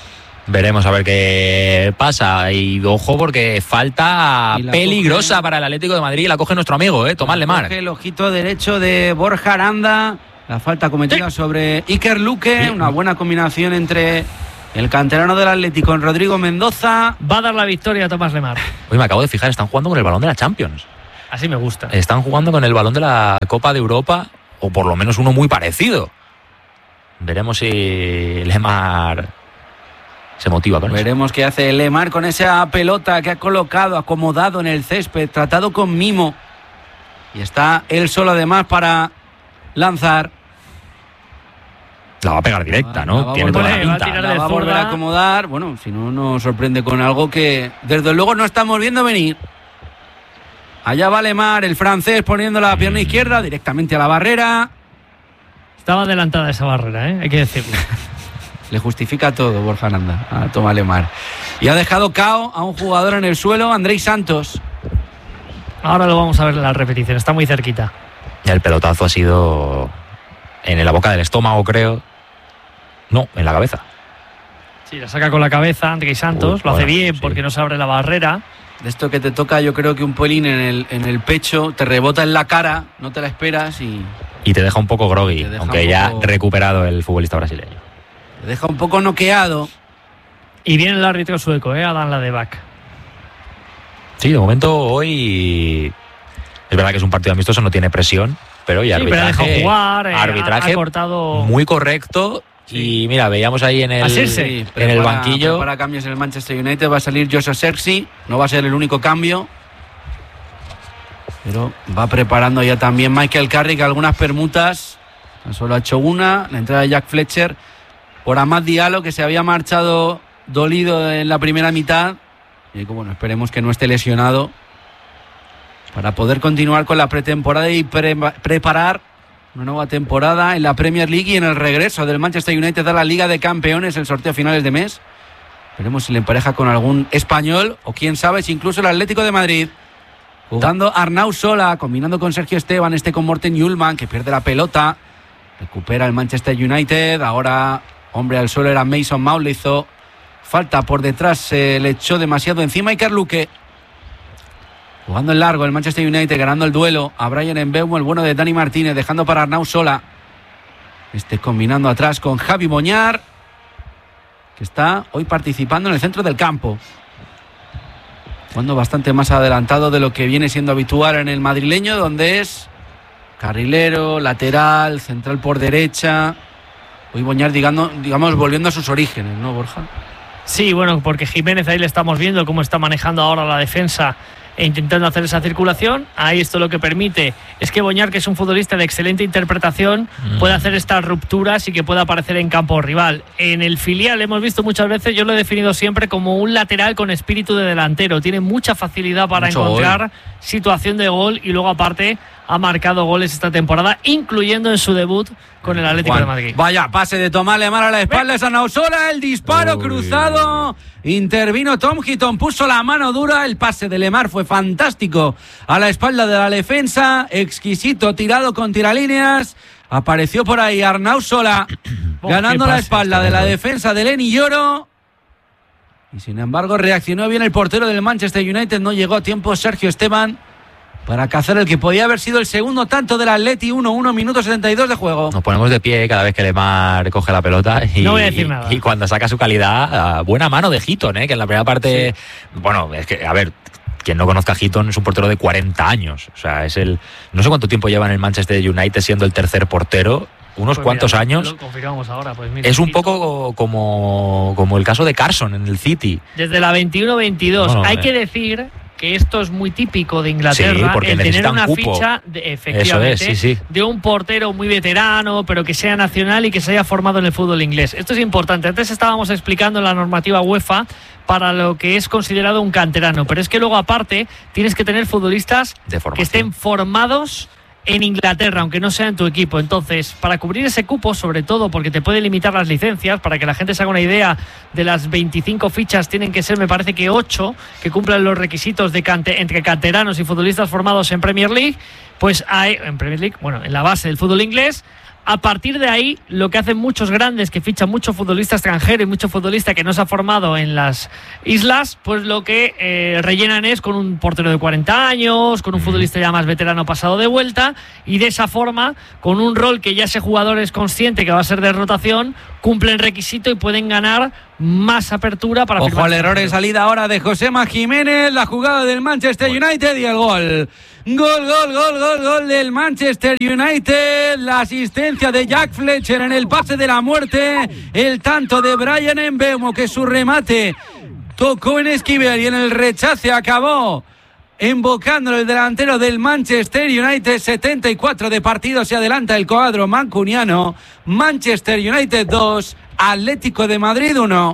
Veremos a ver qué pasa. Y ojo, porque falta peligrosa coge, para el Atlético de Madrid. La coge nuestro amigo, ¿eh? Tomás Lemar. Coge el ojito derecho de Borja Aranda. La falta cometida sí. sobre Iker Luque. Sí. Una buena combinación entre el canterano del Atlético con Rodrigo Mendoza. Va a dar la victoria a Tomás Lemar. Hoy me acabo de fijar, están jugando con el balón de la Champions. Así me gusta. Están jugando con el balón de la Copa de Europa, o por lo menos uno muy parecido. Veremos si Lemar se motiva con Veremos eso. Veremos qué hace Lemar con esa pelota que ha colocado, acomodado en el césped, tratado con mimo. Y está él solo además para lanzar. La va a pegar directa, ¿no? Tiene toda la pinta. La va a volver a acomodar. Bueno, si no nos sorprende con algo que desde luego no estamos viendo venir. Allá va Lemar, el francés, poniendo la pierna izquierda directamente a la barrera. Estaba adelantada esa barrera, ¿eh? Hay que decirlo. Le justifica todo Borja Aranda a Tomás Lemar. Y ha dejado cao a un jugador en el suelo, Andrei Santos. Ahora lo vamos a ver en la repetición, está muy cerquita. El pelotazo ha sido en la boca del estómago, creo. No, en la cabeza. Sí, la saca con la cabeza Andrei Santos. Uy, lo hace bueno, bien sí. porque no se abre la barrera. De esto que te toca, yo creo que un pelín en el, en el pecho, te rebota en la cara, no te la esperas y... Y te deja un poco groggy, aunque ya ha recuperado el futbolista brasileño. Te deja un poco noqueado. Y viene el árbitro sueco, ¿eh? Adam Ladebak. Sí, de momento hoy... Es verdad que es un partido amistoso, no tiene presión, pero y sí, arbitraje, pero ha dejado jugar, eh, arbitraje ha, ha cortado... muy correcto. Sí. Y mira, veíamos ahí en el, sí, en el banquillo. Para cambios en el Manchester United va a salir Joshua Zirkzee, no va a ser el único cambio. Pero va preparando ya también Michael Carrick algunas permutas. Tan solo ha hecho una, la entrada de Jack Fletcher por Amad Diallo, que se había marchado dolido en la primera mitad. Y bueno, esperemos que no esté lesionado para poder continuar con la pretemporada y pre- preparar una nueva temporada en la Premier League y en el regreso del Manchester United a la Liga de Campeones, el sorteo a finales de mes. Veremos si le empareja con algún español o quién sabe si incluso el Atlético de Madrid. Jugando Arnau Sola, combinando con Sergio Esteban, este con Morten Hjulmand, que pierde la pelota. Recupera el Manchester United. Ahora, hombre al suelo era Mason Mount, le hizo falta por detrás, se le echó demasiado encima. Iker Luque. Jugando en largo el Manchester United, ganando el duelo a Bryan Mbeumo, el bueno de Dani Martínez, dejando para Arnau Sola. Este combinando atrás con Javi Boñar, que está hoy participando en el centro del campo. Jugando bastante más adelantado de lo que viene siendo habitual en el madrileño, donde es carrilero, lateral, central por derecha. Hoy Boñar, digamos, digamos volviendo a sus orígenes, ¿no, Borja? Sí, bueno, porque Jiménez ahí le estamos viendo cómo está manejando ahora la defensa e intentando hacer esa circulación. Ahí esto lo que permite es que Boñar, que es un futbolista de excelente interpretación, mm. pueda hacer estas rupturas y que pueda aparecer en campo rival. En el filial hemos visto muchas veces, yo lo he definido siempre como un lateral con espíritu de delantero. Tiene mucha facilidad para Mucho encontrar gol. situación de gol y luego aparte ha marcado goles esta temporada, incluyendo en su debut con el Atlético Juan. de Madrid. Vaya, pase de Tomás Lemar a la espalda de Arnau Sola, el disparo Uy. cruzado. Intervino Tom Heaton, puso la mano dura. El pase de Lemar fue fantástico a la espalda de la defensa. Exquisito, tirado con tiralíneas. Apareció por ahí Arnau Sola, oh, ganando la espalda de la defensa de Leny Yoro. Y sin embargo, reaccionó bien el portero del Manchester United. No llegó a tiempo Sergio Esteban para cazar el que podía haber sido el segundo tanto del Atleti. uno uno, minuto setenta y dos de juego. Nos ponemos de pie cada vez que Lemar coge la pelota y, no voy a decir nada. y, y cuando saca su calidad, buena mano de Heaton, ¿eh? Que en la primera parte, sí. bueno, es que, a ver, quien no conozca a Heaton es un portero de cuarenta años, o sea, es el, no sé cuánto tiempo lleva en el Manchester United siendo el tercer portero, unos pues cuantos mira, años. Lo confirmamos ahora, pues mira, es un poco como, como el caso de Carson en el City. Desde la veintiuno veintidós, bueno, hay eh. que decir que esto es muy típico de Inglaterra, sí, porque el tener una cupo. ficha de, efectivamente es, sí, sí. de un portero muy veterano, pero que sea nacional y que se haya formado en el fútbol inglés. Esto es importante. Antes estábamos explicando la normativa UEFA para lo que es considerado un canterano, pero es que luego aparte tienes que tener futbolistas que estén formados en Inglaterra, aunque no sea en tu equipo. Entonces, para cubrir ese cupo, sobre todo porque te puede limitar las licencias, para que la gente se haga una idea, de las veinticinco fichas tienen que ser, me parece que ocho, que cumplan los requisitos de cante, entre canteranos y futbolistas formados en Premier League, pues hay, en Premier League, bueno, en la base del fútbol inglés. A partir de ahí, lo que hacen muchos grandes que fichan mucho futbolista extranjero y mucho futbolista que no se ha formado en las islas, pues lo que eh, rellenan es con un portero de cuarenta años, con un futbolista ya más veterano pasado de vuelta, y de esa forma, con un rol que ya ese jugador es consciente que va a ser de rotación, cumplen requisito y pueden ganar más apertura para... Ojo al error de salida ahora de Josema Jiménez, la jugada del Manchester United y el gol. Gol, gol, gol, gol, gol del Manchester United. La asistencia de Jack Fletcher en el pase de la muerte. El tanto de Bryan Mbeumo, que su remate tocó en Esquivel y en el rechace acabó embocándolo el delantero del Manchester United. setenta y cuatro de partido, se adelanta el cuadro mancuniano. Manchester United dos, Atlético de Madrid uno.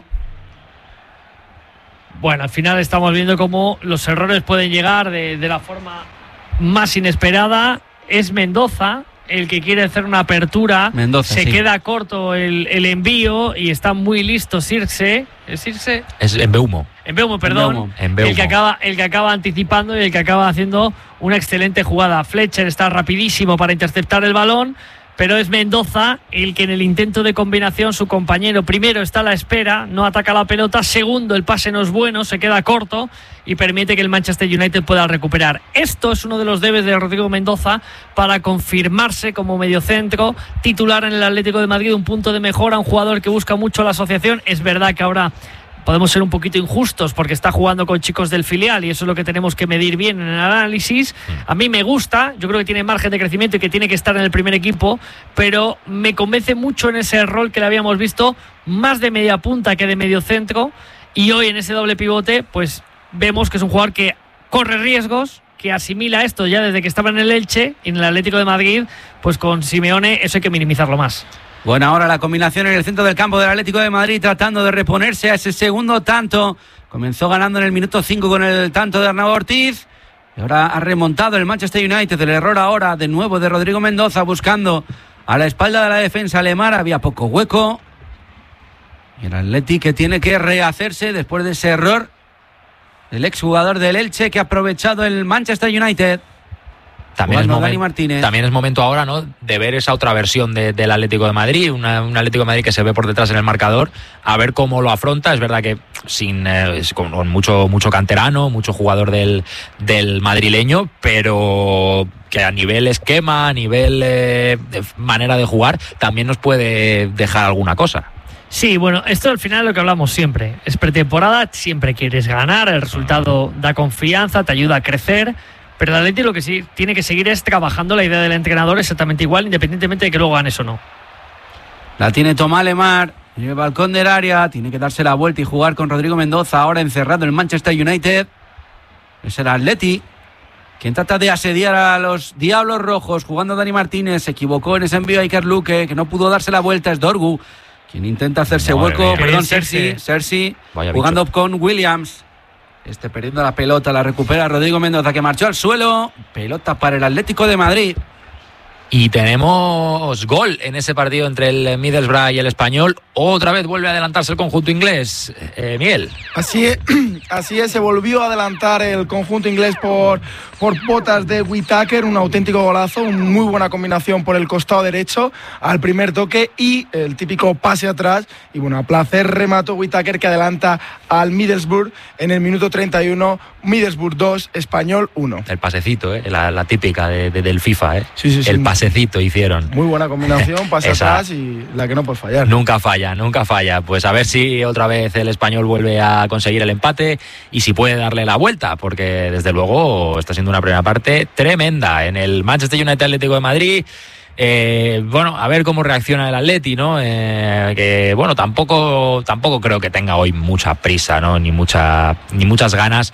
Bueno, al final estamos viendo cómo los errores pueden llegar de, de la forma más inesperada. Es Mendoza el que quiere hacer una apertura. Mendoza, se sí. queda corto el, el envío y está muy listo Circe. ¿Es Circe? Es Mbeumo. Mbeumo, perdón. Mbeumo. El que acaba, el que acaba anticipando y el que acaba haciendo una excelente jugada. Fletcher está rapidísimo para interceptar el balón, pero es Mendoza el que en el intento de combinación, su compañero primero está a la espera, no ataca la pelota, segundo el pase no es bueno, se queda corto y permite que el Manchester United pueda recuperar. Esto es uno de los debes de Rodrigo Mendoza para confirmarse como mediocentro titular en el Atlético de Madrid, un punto de mejora, un jugador que busca mucho la asociación. Es verdad que ahora podemos ser un poquito injustos porque está jugando con chicos del filial y eso es lo que tenemos que medir bien en el análisis. A mí me gusta, yo creo que tiene margen de crecimiento y que tiene que estar en el primer equipo, pero me convence mucho en ese rol que le habíamos visto más de media punta que de medio centro, y hoy en ese doble pivote pues vemos que es un jugador que corre riesgos, que asimila esto ya desde que estaba en el Elche y en el Atlético de Madrid, pues con Simeone eso hay que minimizarlo más. Bueno, ahora la combinación en el centro del campo del Atlético de Madrid, tratando de reponerse a ese segundo tanto. Comenzó ganando en el minuto cinco con el tanto de Arnau Ortiz y ahora ha remontado el Manchester United. El error ahora de nuevo de Rodrigo Mendoza, buscando a la espalda de la defensa Lemar. Había poco hueco y el Atleti que tiene que rehacerse después de ese error del exjugador del Elche, que ha aprovechado el Manchester United. También es, Dani momen- Martínez. también es momento ahora, ¿no?, de ver esa otra versión de, del Atlético de Madrid, una, un Atlético de Madrid que se ve por detrás en el marcador, a ver cómo lo afronta. Es verdad que sin eh, con, con mucho mucho canterano, mucho jugador del, del madrileño, pero que a nivel esquema, a nivel eh, de manera de jugar, también nos puede dejar alguna cosa. Sí, bueno, esto al final es lo que hablamos siempre. Es pretemporada, siempre quieres ganar, el resultado da confianza, te ayuda a crecer. Pero el Atleti lo que sí tiene que seguir es trabajando la idea del entrenador exactamente igual, independientemente de que luego ganes o no. La tiene Tomás Lemar en el balcón del área. Tiene que darse la vuelta y jugar con Rodrigo Mendoza, ahora encerrado en el Manchester United. Es el Atleti quien trata de asediar a los Diablos Rojos, jugando Dani Martínez. Se equivocó en ese envío a Iker Luque, que no pudo darse la vuelta. Es Dorgu quien intenta hacerse Madre hueco. mía. Perdón, Bien, Cersei. Cersei. Cersei Vaya jugando bicho. con Williams. Este perdiendo la pelota, la recupera Rodrigo Mendoza, que marchó al suelo. Pelota para el Atlético de Madrid. Y tenemos gol en ese partido entre el Middlesbrough y el Español. Otra vez vuelve a adelantarse el conjunto inglés. Eh, Miguel. Así es, así es, se volvió a adelantar el conjunto inglés por, por botas de Whittaker, un auténtico golazo, una muy buena combinación por el costado derecho al primer toque y el típico pase atrás. Y bueno, a placer remató Whittaker, que adelanta al Middlesbrough en el minuto treinta y uno. Middlesbrough dos, Español uno. El pasecito, ¿eh? la, la típica de, de, del FIFA. ¿eh? Sí, sí, sí. El pasecito hicieron. Muy buena combinación, pase Esa. atrás y la que no puede fallar. Nunca falla, nunca falla. Pues a ver si otra vez el Español vuelve a conseguir el empate y si puede darle la vuelta, porque desde luego está siendo una primera parte tremenda en el Manchester United Atlético de Madrid. Eh, bueno, a ver cómo reacciona el Atleti, ¿no? Eh, que bueno, tampoco, tampoco creo que tenga hoy mucha prisa, ¿no? Ni mucha, ni muchas ganas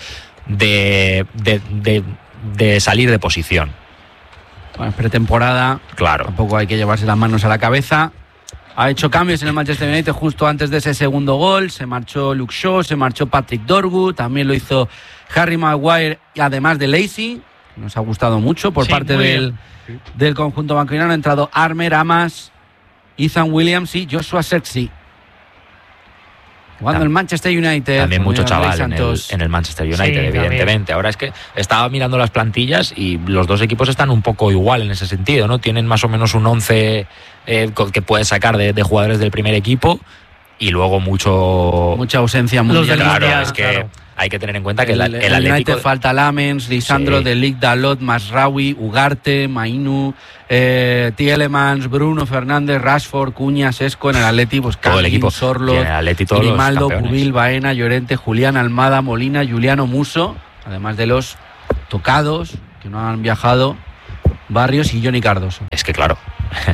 de, de, de, de salir de posición. Bueno, es pretemporada. Claro. Tampoco hay que llevarse las manos a la cabeza. Ha hecho cambios en el Manchester United justo antes de ese segundo gol. Se marchó Luke Shaw, se marchó Patrick Dorgu, también lo hizo Harry Maguire, y además de Lacey. Nos ha gustado mucho por Sí, parte muy del, del conjunto banquinano. Ha entrado Armer, Amas, Ethan Williams y Joshua Zirkzee. Jugando el Manchester United. También mucho Andrés chaval en el, Santos. en el Manchester United, Sí, evidentemente. también. Ahora es que estaba mirando las plantillas y los dos equipos están un poco igual en ese sentido, ¿no? Tienen más o menos un once eh, que puedes sacar de, de jugadores del primer equipo y luego mucho... Mucha ausencia Los mundial. del Claro, Mundial, es que claro. hay que tener en cuenta que el, el, el el Atlético... United falta Lamens, Lisandro, Sí. De Ligt, Dalot, Masraoui, Ugarte, Mainu, eh, Tielemans, Bruno Fernández, Rashford, Cuña, Sesco. En el Atleti, pues Todo el Kangin, equipo. Sorloth, Y en el Atleti todos los Grimaldo, campeones. Pubil, Baena, Llorente, Julián, Almada, Molina, Juliano Muso, además de los tocados que no han viajado, Barrios y Johnny Cardoso. Es que claro,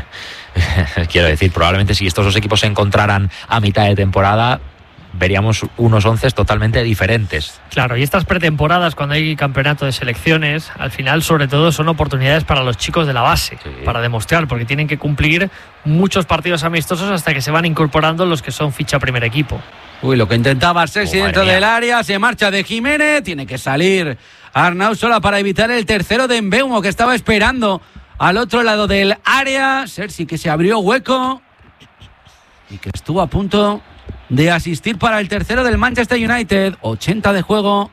quiero decir, probablemente si estos dos equipos se encontraran a mitad de temporada, veríamos unos once totalmente diferentes. Claro, y estas pretemporadas, cuando hay campeonato de selecciones, al final, sobre todo, son oportunidades para los chicos de la base, Sí. para demostrar, porque tienen que cumplir muchos partidos amistosos hasta que se van incorporando los que son ficha primer equipo. Uy, lo que intentaba Sexy Oh, dentro madre mía. del área, se marcha de Jiménez, tiene que salir Arnau Sola para evitar el tercero de Mbeumo, que estaba esperando al otro lado del área. Sergi, que se abrió hueco y que estuvo a punto de asistir para el tercero del Manchester United. ochenta de juego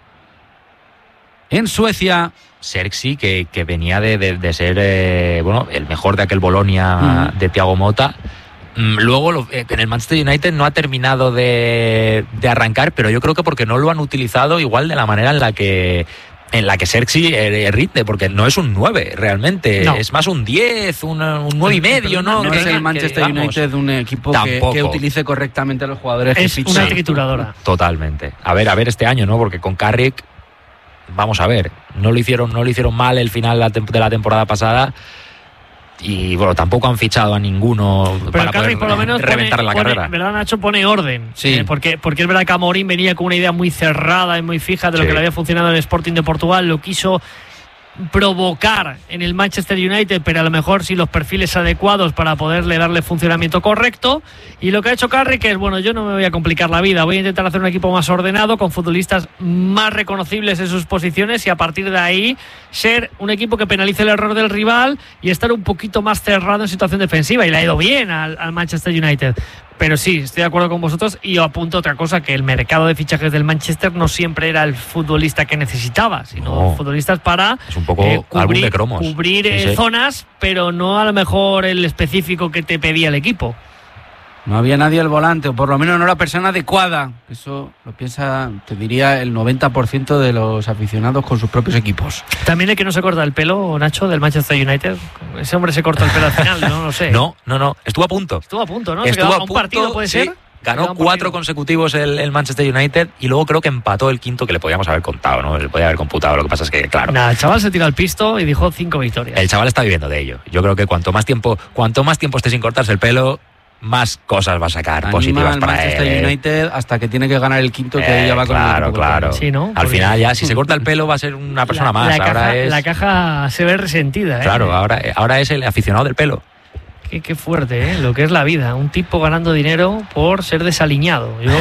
en Suecia. Xerxi, que, que venía de, de, de ser eh, bueno, el mejor de aquel Bolonia Mm. de Thiago Motta. Mm, Luego lo- eh, en el Manchester United no ha terminado de, de arrancar, pero yo creo que porque no lo han utilizado igual de la manera en la que en la que Xerxi eh, rinde, porque no es un nueve realmente, No. es más un diez, un, un nueve y medio, ¿no? No Que- es que el Manchester digamos. United un equipo que, Tampoco. que utilice correctamente a los jugadores que Es ficha. una trituradora. Totalmente. A ver, a ver este año, ¿no? Porque con Carrick, vamos a ver, no lo hicieron, no lo hicieron mal el final de la tem- de la temporada pasada. Y bueno, tampoco han fichado a ninguno Pero para Carrick poder por lo menos reventar pone, la pone- carrera. ¿verdad, Nacho? Pone orden. Sí. Eh, porque, porque es verdad que Amorim venía con una idea muy cerrada y muy fija de lo Sí. que le había funcionado en el Sporting de Portugal. Lo quiso provocar en el Manchester United, pero a lo mejor sin los perfiles adecuados para poderle darle funcionamiento correcto. Y lo que ha hecho Carrick es, bueno, yo no me voy a complicar la vida, voy a intentar hacer un equipo más ordenado, con futbolistas más reconocibles en sus posiciones, y a partir de ahí ser un equipo que penalice el error del rival y estar un poquito más cerrado en situación defensiva. Y le ha ido bien al, al Manchester United. Pero sí, estoy de acuerdo con vosotros, y apunto otra cosa, que el mercado de fichajes del Manchester no siempre era el futbolista que necesitaba, sino No. futbolistas para Es un poco eh, álbum de cromos. cubrir Sí, eh, sí. zonas, pero no a lo mejor el específico que te pedía el equipo. No había nadie al volante, o por lo menos no la persona adecuada. Eso lo piensa, te diría, el noventa por ciento de los aficionados con sus propios equipos. También el que no se corta el pelo, Nacho, del Manchester United. Ese hombre se cortó el pelo al final, no lo sé. No, no, no, estuvo a punto. Estuvo a punto, ¿no? Se Estuvo quedaba a un punto, partido, puede sí. ser. Quedaba Ganó un cuatro partido. consecutivos el, el Manchester United y luego creo que empató el quinto, que le podíamos haber contado, ¿no? Le podía haber computado. Lo que pasa es que, claro, Nada, el chaval se tiró al pisto y dijo cinco victorias. el chaval está viviendo de ello. Yo creo que cuanto más tiempo, cuanto más tiempo esté sin cortarse el pelo, más cosas va a sacar Anima positivas al para Manchester él. United hasta que tiene que ganar el quinto, que Eh, ella va con claro, el equipo claro. Sí, ¿no? Al Porque- final ya, si se corta el pelo, va a ser una persona la, más. La ahora caja, es, la caja se ve resentida, ¿eh? claro, ahora, ahora es el aficionado del pelo. Qué, qué fuerte, ¿eh? Lo que es la vida. Un tipo ganando dinero por ser desaliñado. Yo,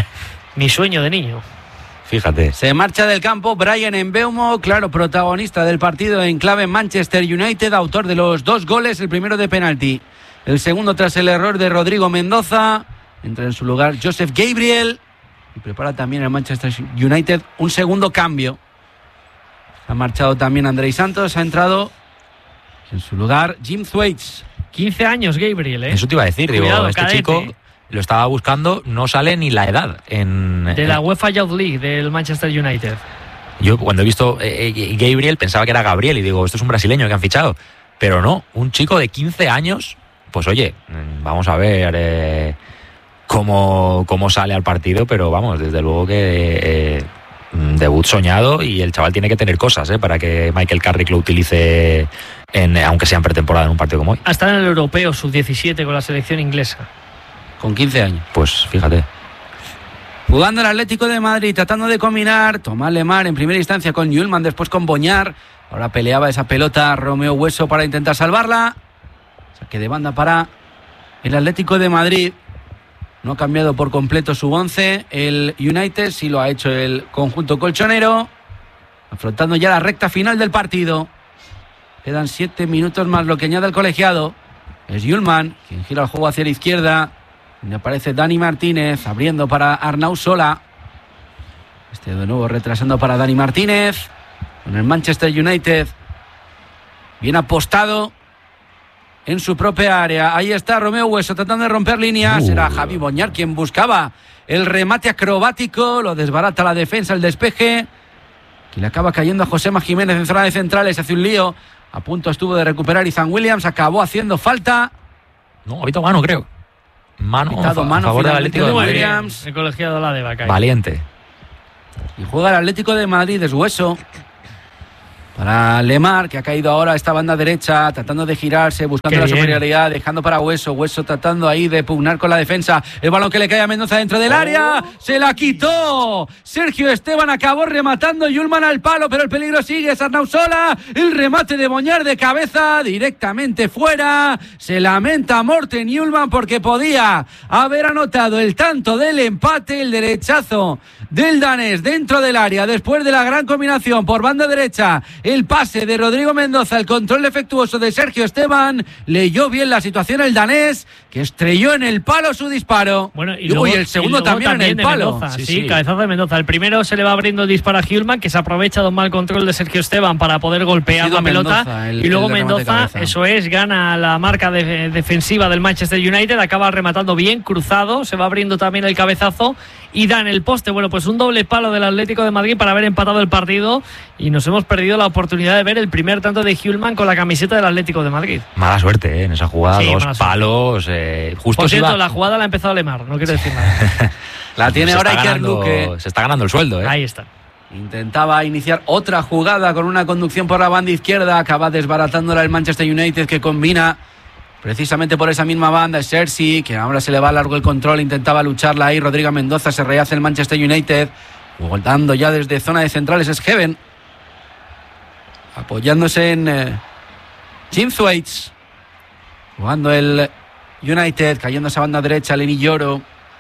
mi sueño de niño. Fíjate. Se marcha del campo Brian Mbeumo, claro, protagonista del partido en clave Manchester United, autor de los dos goles, el primero de penalti, el segundo tras el error de Rodrigo Mendoza. Entra en su lugar Joseph Gabriel y prepara también el Manchester United un segundo cambio. Se ha marchado también Andrei Santos, ha entrado en su lugar Jim Thwaites. quince años, Gabriel, ¿eh? Eso te iba a decir, digo, Cuidado, este cadete. chico lo estaba buscando, no sale ni la edad. En, De la en- UEFA Youth League del Manchester United. Yo cuando he visto eh, eh, Gabriel pensaba que era Gabriel y digo, esto es un brasileño que han fichado. Pero no, un chico de quince años, pues oye, mm, vamos a ver eh, cómo, cómo sale al partido, pero vamos, desde luego que eh, mm, debut soñado, y el chaval tiene que tener cosas eh, para que Michael Carrick lo utilice, en, aunque sea en pretemporada, en un partido como hoy. Hasta en el europeo sub diecisiete con la selección inglesa. Con quince años. Pues fíjate. Jugando el Atlético de Madrid, tratando de combinar Tomás Lemar en primera instancia con Yulman, después con Boñar. Ahora peleaba esa pelota Romeo Hueso para intentar salvarla. Saque de banda para el Atlético de Madrid. No ha cambiado por completo su once. El United sí lo ha hecho el conjunto colchonero, afrontando ya la recta final del partido. Quedan siete minutos más lo que añade el colegiado. Es Yulman quien gira el juego hacia la izquierda. Me aparece Dani Martínez abriendo para Arnau Sola. Este de nuevo retrasando para Dani Martínez. Con el Manchester United bien apostado en su propia área. Ahí está Romeo Hueso tratando de romper líneas. Uh. Era Javi Boñar quien buscaba el remate acrobático. Lo desbarata la defensa, el despeje. Que le acaba cayendo a Josema Jiménez en zona de centrales. Hace un lío. A punto estuvo de recuperar Ethan Williams. Acabó haciendo falta. No, ha habido mano, creo. Mano, Pitado, a mano favor del finalmente Atlético de de Madrid. Williams. El colegiado la de Bacay. Valiente. Y juega el Atlético de Madrid, es Hueso. Para Lemar, que ha caído ahora a esta banda derecha, tratando de girarse, buscando Qué la bien. superioridad, dejando para Hueso. Hueso tratando ahí de pugnar con la defensa. El balón que le cae a Mendoza dentro del área. ¡Se la quitó! Sergio Esteban acabó rematando. Yulman al palo, pero el peligro sigue. Es Arnau Sola. El remate de Boñar de cabeza directamente fuera. Se lamenta Morten Yulman porque podía haber anotado el tanto del empate. El derechazo del danés dentro del área después de la gran combinación por banda derecha. El pase de Rodrigo Mendoza, el control defectuoso de Sergio Esteban. Leyó bien la situación el danés, que estrelló en el palo su disparo. Bueno, y, y, luego, uy, el segundo y luego también, en el de palo. Mendoza, Sí, sí, sí. cabezazo de Mendoza. El primero se le va abriendo el disparo a Hjulman, que se aprovecha de un mal control de Sergio Esteban para poder golpear Ha sido la pelota. Mendoza el- y luego el remate de Mendoza, cabeza. eso es, gana la marca de- defensiva del Manchester United, acaba rematando bien, cruzado, se va abriendo también el cabezazo y da en el poste. Bueno, pues un doble palo del Atlético de Madrid para haber empatado el partido y nos hemos perdido la oportunidad de ver el primer tanto de Hjulman con la camiseta del Atlético de Madrid. Mala suerte, ¿eh? En esa jugada, Sí, dos mala suerte. palos. Eh, justo Por se cierto, iba- la jugada la ha empezado Lemar, no quiero decir nada. La tiene se ahora está Iker ganando- Luque. Se está ganando el sueldo, ¿eh? Ahí está. Intentaba iniciar otra jugada con una conducción por la banda izquierda. Acaba desbaratándola el Manchester United, que combina precisamente por esa misma banda. Es Cersei, que ahora se le va largo el control. Intentaba lucharla ahí. Rodrigo Mendoza, se rehace el Manchester United. Voltando ya desde zona de centrales es Heaven. Apoyándose en eh, Jim Thwaites. Jugando el United, cayendo esa banda derecha. Lenny Lloro.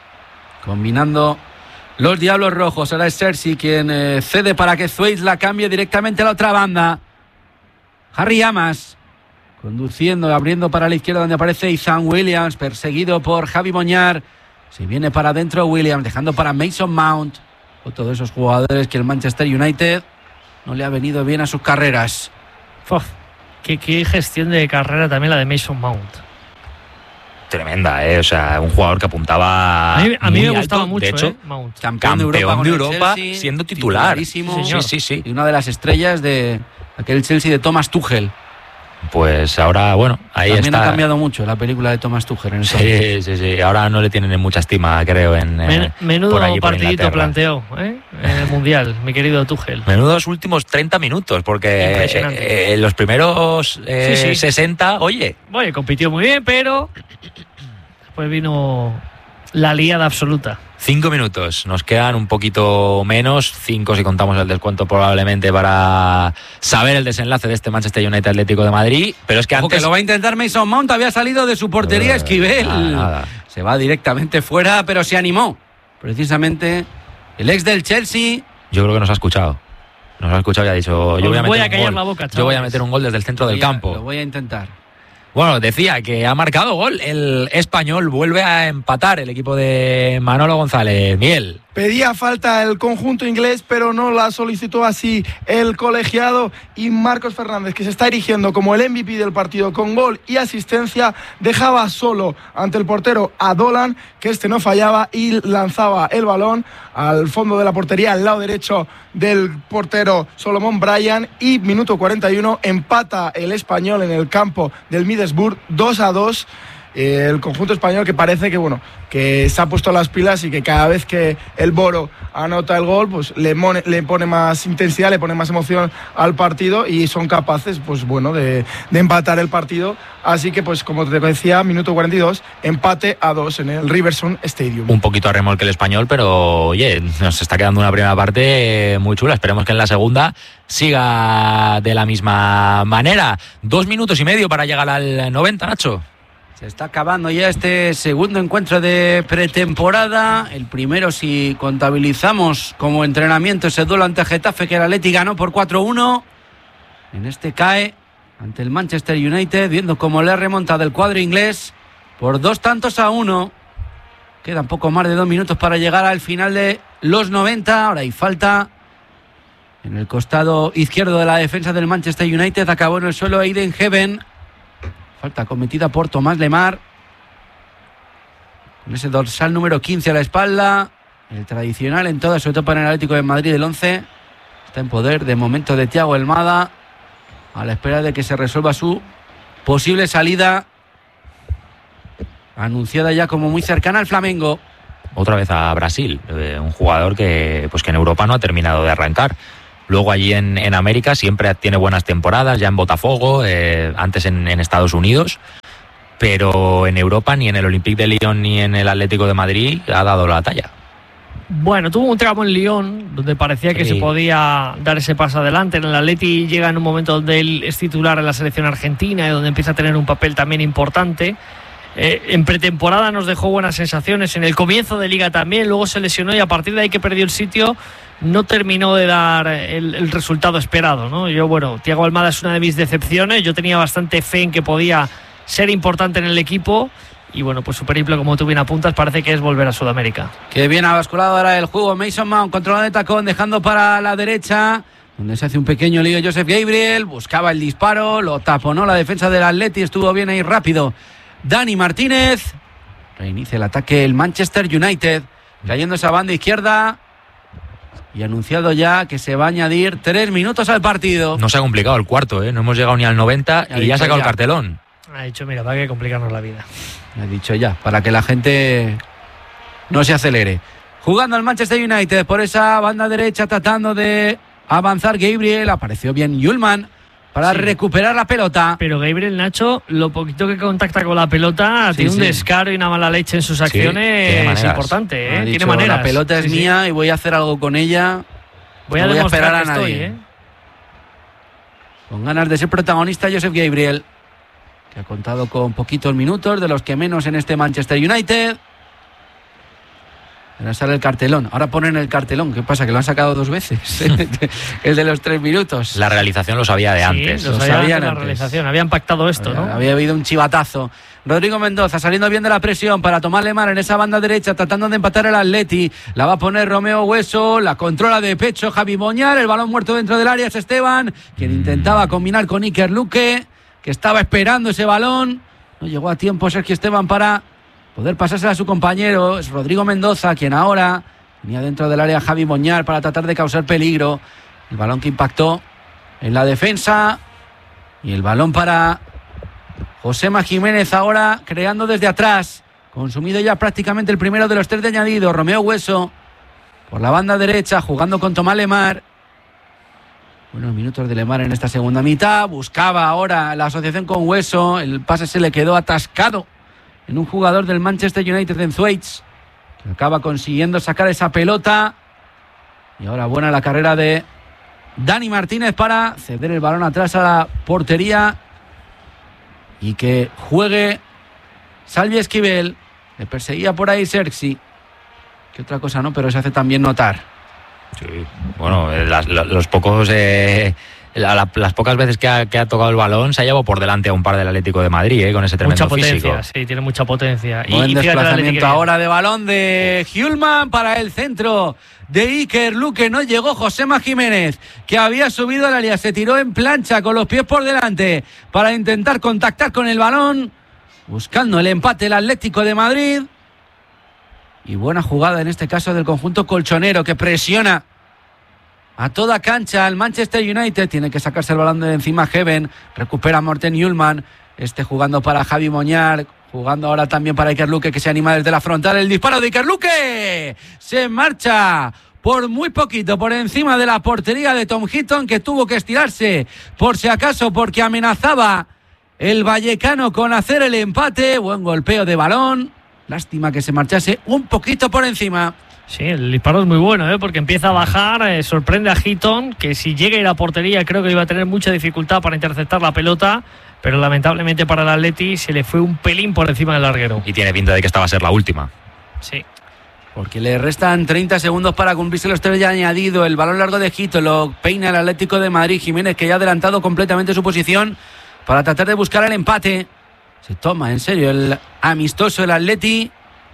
Combinando los Diablos Rojos. Ahora es Cersei quien eh, cede para que Thwaites la cambie directamente a la otra banda. Harry Amas conduciendo, abriendo para la izquierda donde aparece Ethan Williams, perseguido por Javi Boñar. Se viene para adentro Williams, dejando para Mason Mount. Otro de esos jugadores que el Manchester United no le ha venido bien a sus carreras. Uf, qué, qué gestión de carrera también la de Mason Mount. Tremenda, ¿eh? O sea, un jugador que apuntaba. A mí, a mí muy me gustaba alto. mucho, De hecho, ¿eh? Mount. Campeón, campeón de Europa, con de el Europa Chelsea, siendo titular. titularísimo. Sí, sí, sí. Y una de las estrellas de aquel Chelsea de Thomas Tuchel. Pues ahora, bueno, ahí También está. ha cambiado mucho la película de Thomas Tuchel en el Sí, sí, sí. Ahora no le tienen mucha estima, creo, en eh, Men- menudo por allí, por partidito Inglaterra. planteó ¿eh? en el Mundial, mi querido Tuchel. Menudos últimos treinta minutos, porque Impresionante. eh, eh, los primeros eh, Sí, sí. sesenta, oye, Oye, compitió muy bien, pero después vino la liada absoluta. cinco minutos. Nos quedan un poquito menos, cinco si contamos el descuento probablemente para saber el desenlace de este Manchester United Atlético de Madrid. Pero es que Ojo, antes... que lo va a intentar Mason Mount, había salido de su portería Eh, Esquivel. nada, nada. Se va directamente fuera, pero se animó. Precisamente el ex del Chelsea. Yo creo que nos ha escuchado. Nos ha escuchado y ha dicho, yo Os voy a voy meter a un callar gol. la boca, Yo voy a chavales. meter un gol desde el centro del Voy a- campo. Lo voy a intentar. Bueno, decía que ha marcado gol el español, vuelve a empatar el equipo de Manolo González. Miel. Pedía falta el conjunto inglés, pero no la solicitó así el colegiado, y Marcos Fernández, que se está erigiendo como el M V P del partido con gol y asistencia, dejaba solo ante el portero a Dolan, que este no fallaba y lanzaba el balón al fondo de la portería, al lado derecho del portero Solomon Bryan, y minuto cuarenta y uno empata el español en el campo del Middlesbrough dos a dos. Eh, el conjunto español, que parece que bueno que se ha puesto las pilas y que cada vez que el Boro anota el gol, pues le, mone, le pone más intensidad, le pone más emoción al partido, y son capaces pues bueno de, de empatar el partido. Así que pues como te decía, minuto cuarenta y dos, empate a dos en el Riverstone Stadium. Un poquito a remolque el español, pero oye, nos está quedando una primera parte muy chula. Esperemos que en la segunda siga de la misma manera. Dos minutos y medio para llegar al noventa, Nacho. Se está acabando ya este segundo encuentro de pretemporada. El primero, si contabilizamos como entrenamiento, ese duelo ante Getafe, que el Atleti ganó por cuatro uno. En este cae ante el Manchester United, viendo cómo le ha remontado el cuadro inglés por dos tantos a uno. Quedan poco más de dos minutos para llegar al final de los noventa. Ahora hay falta en el costado izquierdo de la defensa del Manchester United. Acabó en el suelo Aiden Heaven. Falta cometida por Tomás Lemar. Con ese dorsal número quince a la espalda. El tradicional en todas, sobre todo para el Atlético de Madrid, el once. Está en poder de momento de Thiago Almada, a la espera de que se resuelva su posible salida, anunciada ya como muy cercana al Flamengo. Otra vez a Brasil, eh, un jugador que, pues que en Europa no ha terminado de arrancar. Luego allí en, en América siempre tiene buenas temporadas, ya en Botafogo, eh, antes en, en Estados Unidos, pero en Europa ni en el Olympique de Lyon ni en el Atlético de Madrid ha dado la talla. Bueno, tuvo un tramo en Lyon donde parecía que sí. se podía dar ese paso adelante. En el Atleti llega en un momento donde él es titular en la selección argentina y donde empieza a tener un papel también importante. Eh, en pretemporada nos dejó buenas sensaciones, en el comienzo de liga también, luego se lesionó y a partir de ahí que perdió el sitio no terminó de dar el, el resultado esperado, ¿no? Yo, bueno, Thiago Almada es una de mis decepciones, yo tenía bastante fe en que podía ser importante en el equipo y bueno, pues su periplo, como tú bien apuntas, parece que es volver a Sudamérica. Que bien ha basculado ahora el juego Mason Mount, controlado de tacón, dejando para la derecha, donde se hace un pequeño lío Joseph Gabriel, buscaba el disparo, lo taponó la defensa del Atleti, estuvo bien ahí rápido Dani Martínez. Reinicia el ataque el Manchester United, cayendo esa banda izquierda y anunciado ya que se va a añadir tres minutos al partido. No se ha complicado el cuarto, ¿eh? No hemos llegado ni al noventa ya y ya ha sacado ya el cartelón. Ha dicho, mira, para que complicarnos la vida. Ha dicho ya, para que la gente no se acelere. Jugando al Manchester United por esa banda derecha, tratando de avanzar Gabriel. Apareció bien Yulman para sí. recuperar la pelota. Pero Gabriel, Nacho, lo poquito que contacta con la pelota, sí, tiene un sí. descaro y una mala leche en sus acciones. Sí, es importante, ¿eh? Dicho, tiene maneras. La pelota es sí, mía sí. y voy a hacer algo con ella. Voy a no demostrar voy a esperar que a nadie. estoy, ¿eh? Con ganas de ser protagonista, Joseph Gabriel, que ha contado con poquitos minutos, de los que menos en este Manchester United. Ahora sale el cartelón. Ahora ponen el cartelón. ¿Qué pasa? ¿Que lo han sacado dos veces? El de los tres minutos. La realización lo sabía de antes. Sí, lo, lo sabía sabían antes. La realización. Habían pactado esto, había, ¿no? Había habido un chivatazo. Rodrigo Mendoza saliendo bien de la presión para tomar Lemar en esa banda derecha, tratando de empatar el Atleti. La va a poner Romeo Hueso. La controla de pecho Javi Moñar. El balón muerto dentro del área es Esteban, quien intentaba combinar con Iker Luque, que estaba esperando ese balón. No llegó a tiempo Sergio Esteban para poder pasársela a su compañero. Es Rodrigo Mendoza quien ahora tenía dentro del área Javi Moñar para tratar de causar peligro. El balón que impactó en la defensa y el balón para Josema Jiménez ahora creando desde atrás. Consumido ya prácticamente el primero de los tres de añadido. Romeo Hueso por la banda derecha jugando con Tomás Lemar. Buenos minutos de Lemar en esta segunda mitad. Buscaba ahora la asociación con Hueso. El pase se le quedó atascado en un jugador del Manchester United, en Thwaites, que acaba consiguiendo sacar esa pelota. Y ahora buena la carrera de Dani Martínez para ceder el balón atrás a la portería y que juegue Salvi Esquivel. Le perseguía por ahí Sergi, que otra cosa no, pero se hace también notar. Sí, bueno, las, los pocos eh, la, la, las pocas veces que ha, que ha tocado el balón se ha llevado por delante a un par del Atlético de Madrid, eh, con ese tremendo mucha físico. Potencia, sí, tiene mucha potencia. Buen y, desplazamiento ahora de balón de Hjulman para el centro de Iker Luque. No llegó Josema Jiménez, que había subido al área, se tiró en plancha con los pies por delante para intentar contactar con el balón, buscando el empate el Atlético de Madrid. Y buena jugada en este caso del conjunto colchonero, que presiona a toda cancha al Manchester United. Tiene que sacarse el balón de encima Heaven. Recupera Morten Hjulman. Este jugando para Javi Moñar. Jugando ahora también para Iker Luque, que se anima desde la frontal. El disparo de Iker Luque. Se marcha por muy poquito por encima de la portería de Tom Heaton, que tuvo que estirarse por si acaso, porque amenazaba el vallecano con hacer el empate. Buen golpeo de balón. Lástima que se marchase un poquito por encima. Sí, el disparo es muy bueno, ¿eh? Porque empieza a bajar, eh, sorprende a Heaton, que si llega a ir a portería creo que iba a tener mucha dificultad para interceptar la pelota, pero lamentablemente para el Atleti se le fue un pelín por encima del larguero. Y tiene pinta de que esta va a ser la última. Sí. Porque le restan treinta segundos para cumplirse los tres ya añadido. El balón largo de Heaton lo peina el Atlético de Madrid. Jiménez, que ya ha adelantado completamente su posición para tratar de buscar el empate. Se toma en serio el amistoso el Atleti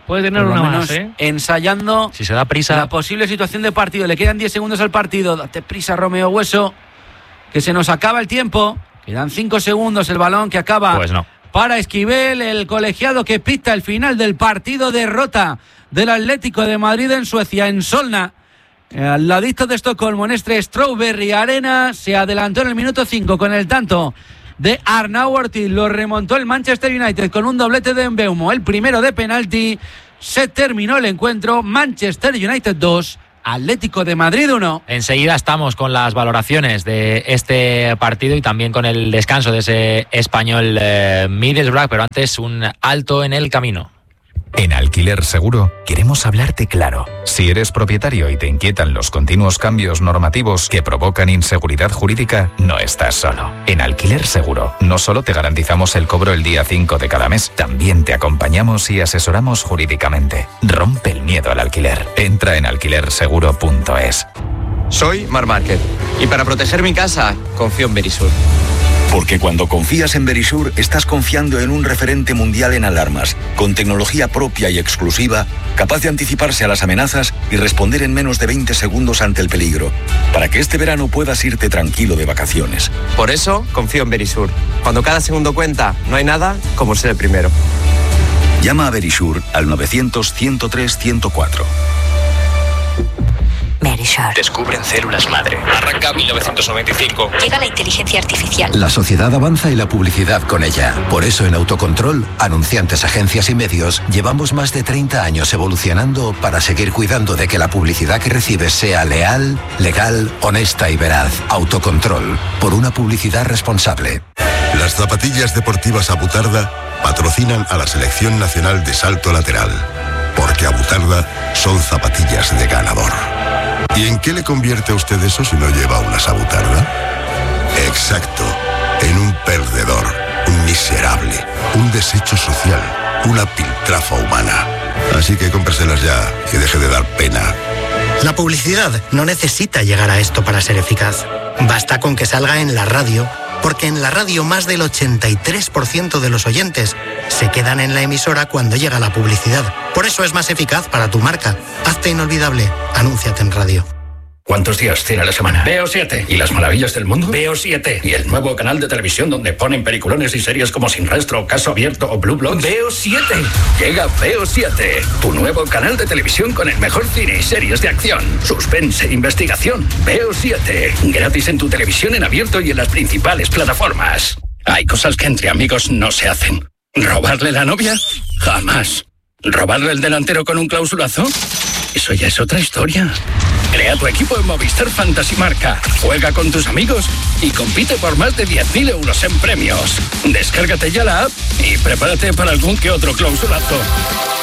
Puede tener por lo una menos más, ¿eh? ensayando Si se da prisa. la posible situación de partido. Le quedan diez segundos al partido. Date prisa, Romeo Hueso, que se nos acaba el tiempo. Quedan cinco segundos, el balón que acaba Pues no. para Esquivel, el colegiado que pita el final del partido. Derrota del Atlético de Madrid en Suecia, en Solna, al ladito de Estocolmo, en este Strawberry Arena. Se adelantó en el minuto cinco con el tanto de Arnau Ortiz. Lo remontó el Manchester United con un doblete de Mbeumo, el primero de penalti. Se terminó el encuentro. Manchester United dos, Atlético de Madrid uno. Enseguida estamos con las valoraciones de este partido y también con el descanso de ese español eh, Middlesbrough, pero antes un alto en el camino. En Alquiler Seguro queremos hablarte claro. Si eres propietario y te inquietan los continuos cambios normativos que provocan inseguridad jurídica, no estás solo. En Alquiler Seguro no solo te garantizamos el cobro el día cinco de cada mes, también te acompañamos y asesoramos jurídicamente. Rompe el miedo al alquiler. Entra en alquiler seguro punto es. Soy Mar Márquez y para proteger mi casa confío en Verisur. Porque cuando confías en Verisur, estás confiando en un referente mundial en alarmas, con tecnología propia y exclusiva, capaz de anticiparse a las amenazas y responder en menos de veinte segundos ante el peligro, para que este verano puedas irte tranquilo de vacaciones. Por eso confío en Verisur. Cuando cada segundo cuenta, no hay nada como ser el primero. Llama a Verisur al novecientos, ciento tres, ciento cuatro. Verisur. Descubren células madre. Arranca mil novecientos noventa y cinco. Llega la inteligencia artificial. La sociedad avanza y la publicidad con ella. Por eso en Autocontrol, anunciantes, agencias y medios, llevamos más de treinta años evolucionando para seguir cuidando de que la publicidad que recibes sea leal, legal, honesta y veraz. Autocontrol, por una publicidad responsable. Las zapatillas deportivas Abutarda patrocinan a la Selección Nacional de Salto Lateral. Porque Abutarda son zapatillas de ganador. ¿Y en qué le convierte a usted eso si no lleva una Abutarda? Exacto, en un perdedor, un miserable, un desecho social, una piltrafa humana. Así que cómpreselas ya y deje de dar pena. La publicidad no necesita llegar a esto para ser eficaz. Basta con que salga en la radio, porque en la radio más del ochenta y tres por ciento de los oyentes se quedan en la emisora cuando llega la publicidad. Por eso es más eficaz para tu marca. Hazte inolvidable. Anúnciate en radio. ¿Cuántos días tiene la semana? Veo siete. ¿Y las maravillas del mundo? Veo siete. ¿Y el nuevo canal de televisión donde ponen peliculones y series como Sin Rastro, Caso Abierto o Blue Bloods? Veo siete. Llega Veo siete, tu nuevo canal de televisión con el mejor cine y series de acción, suspense e investigación. Veo siete. Gratis en tu televisión en abierto y en las principales plataformas. Hay cosas que entre amigos no se hacen. ¿Robarle la novia? Jamás. ¿Robarle el delantero con un clausulazo? Eso ya es otra historia. Crea tu equipo en Movistar Fantasy Marca. Juega con tus amigos y compite por más de diez mil euros en premios. Descárgate ya la app y prepárate para algún que otro clausulazo.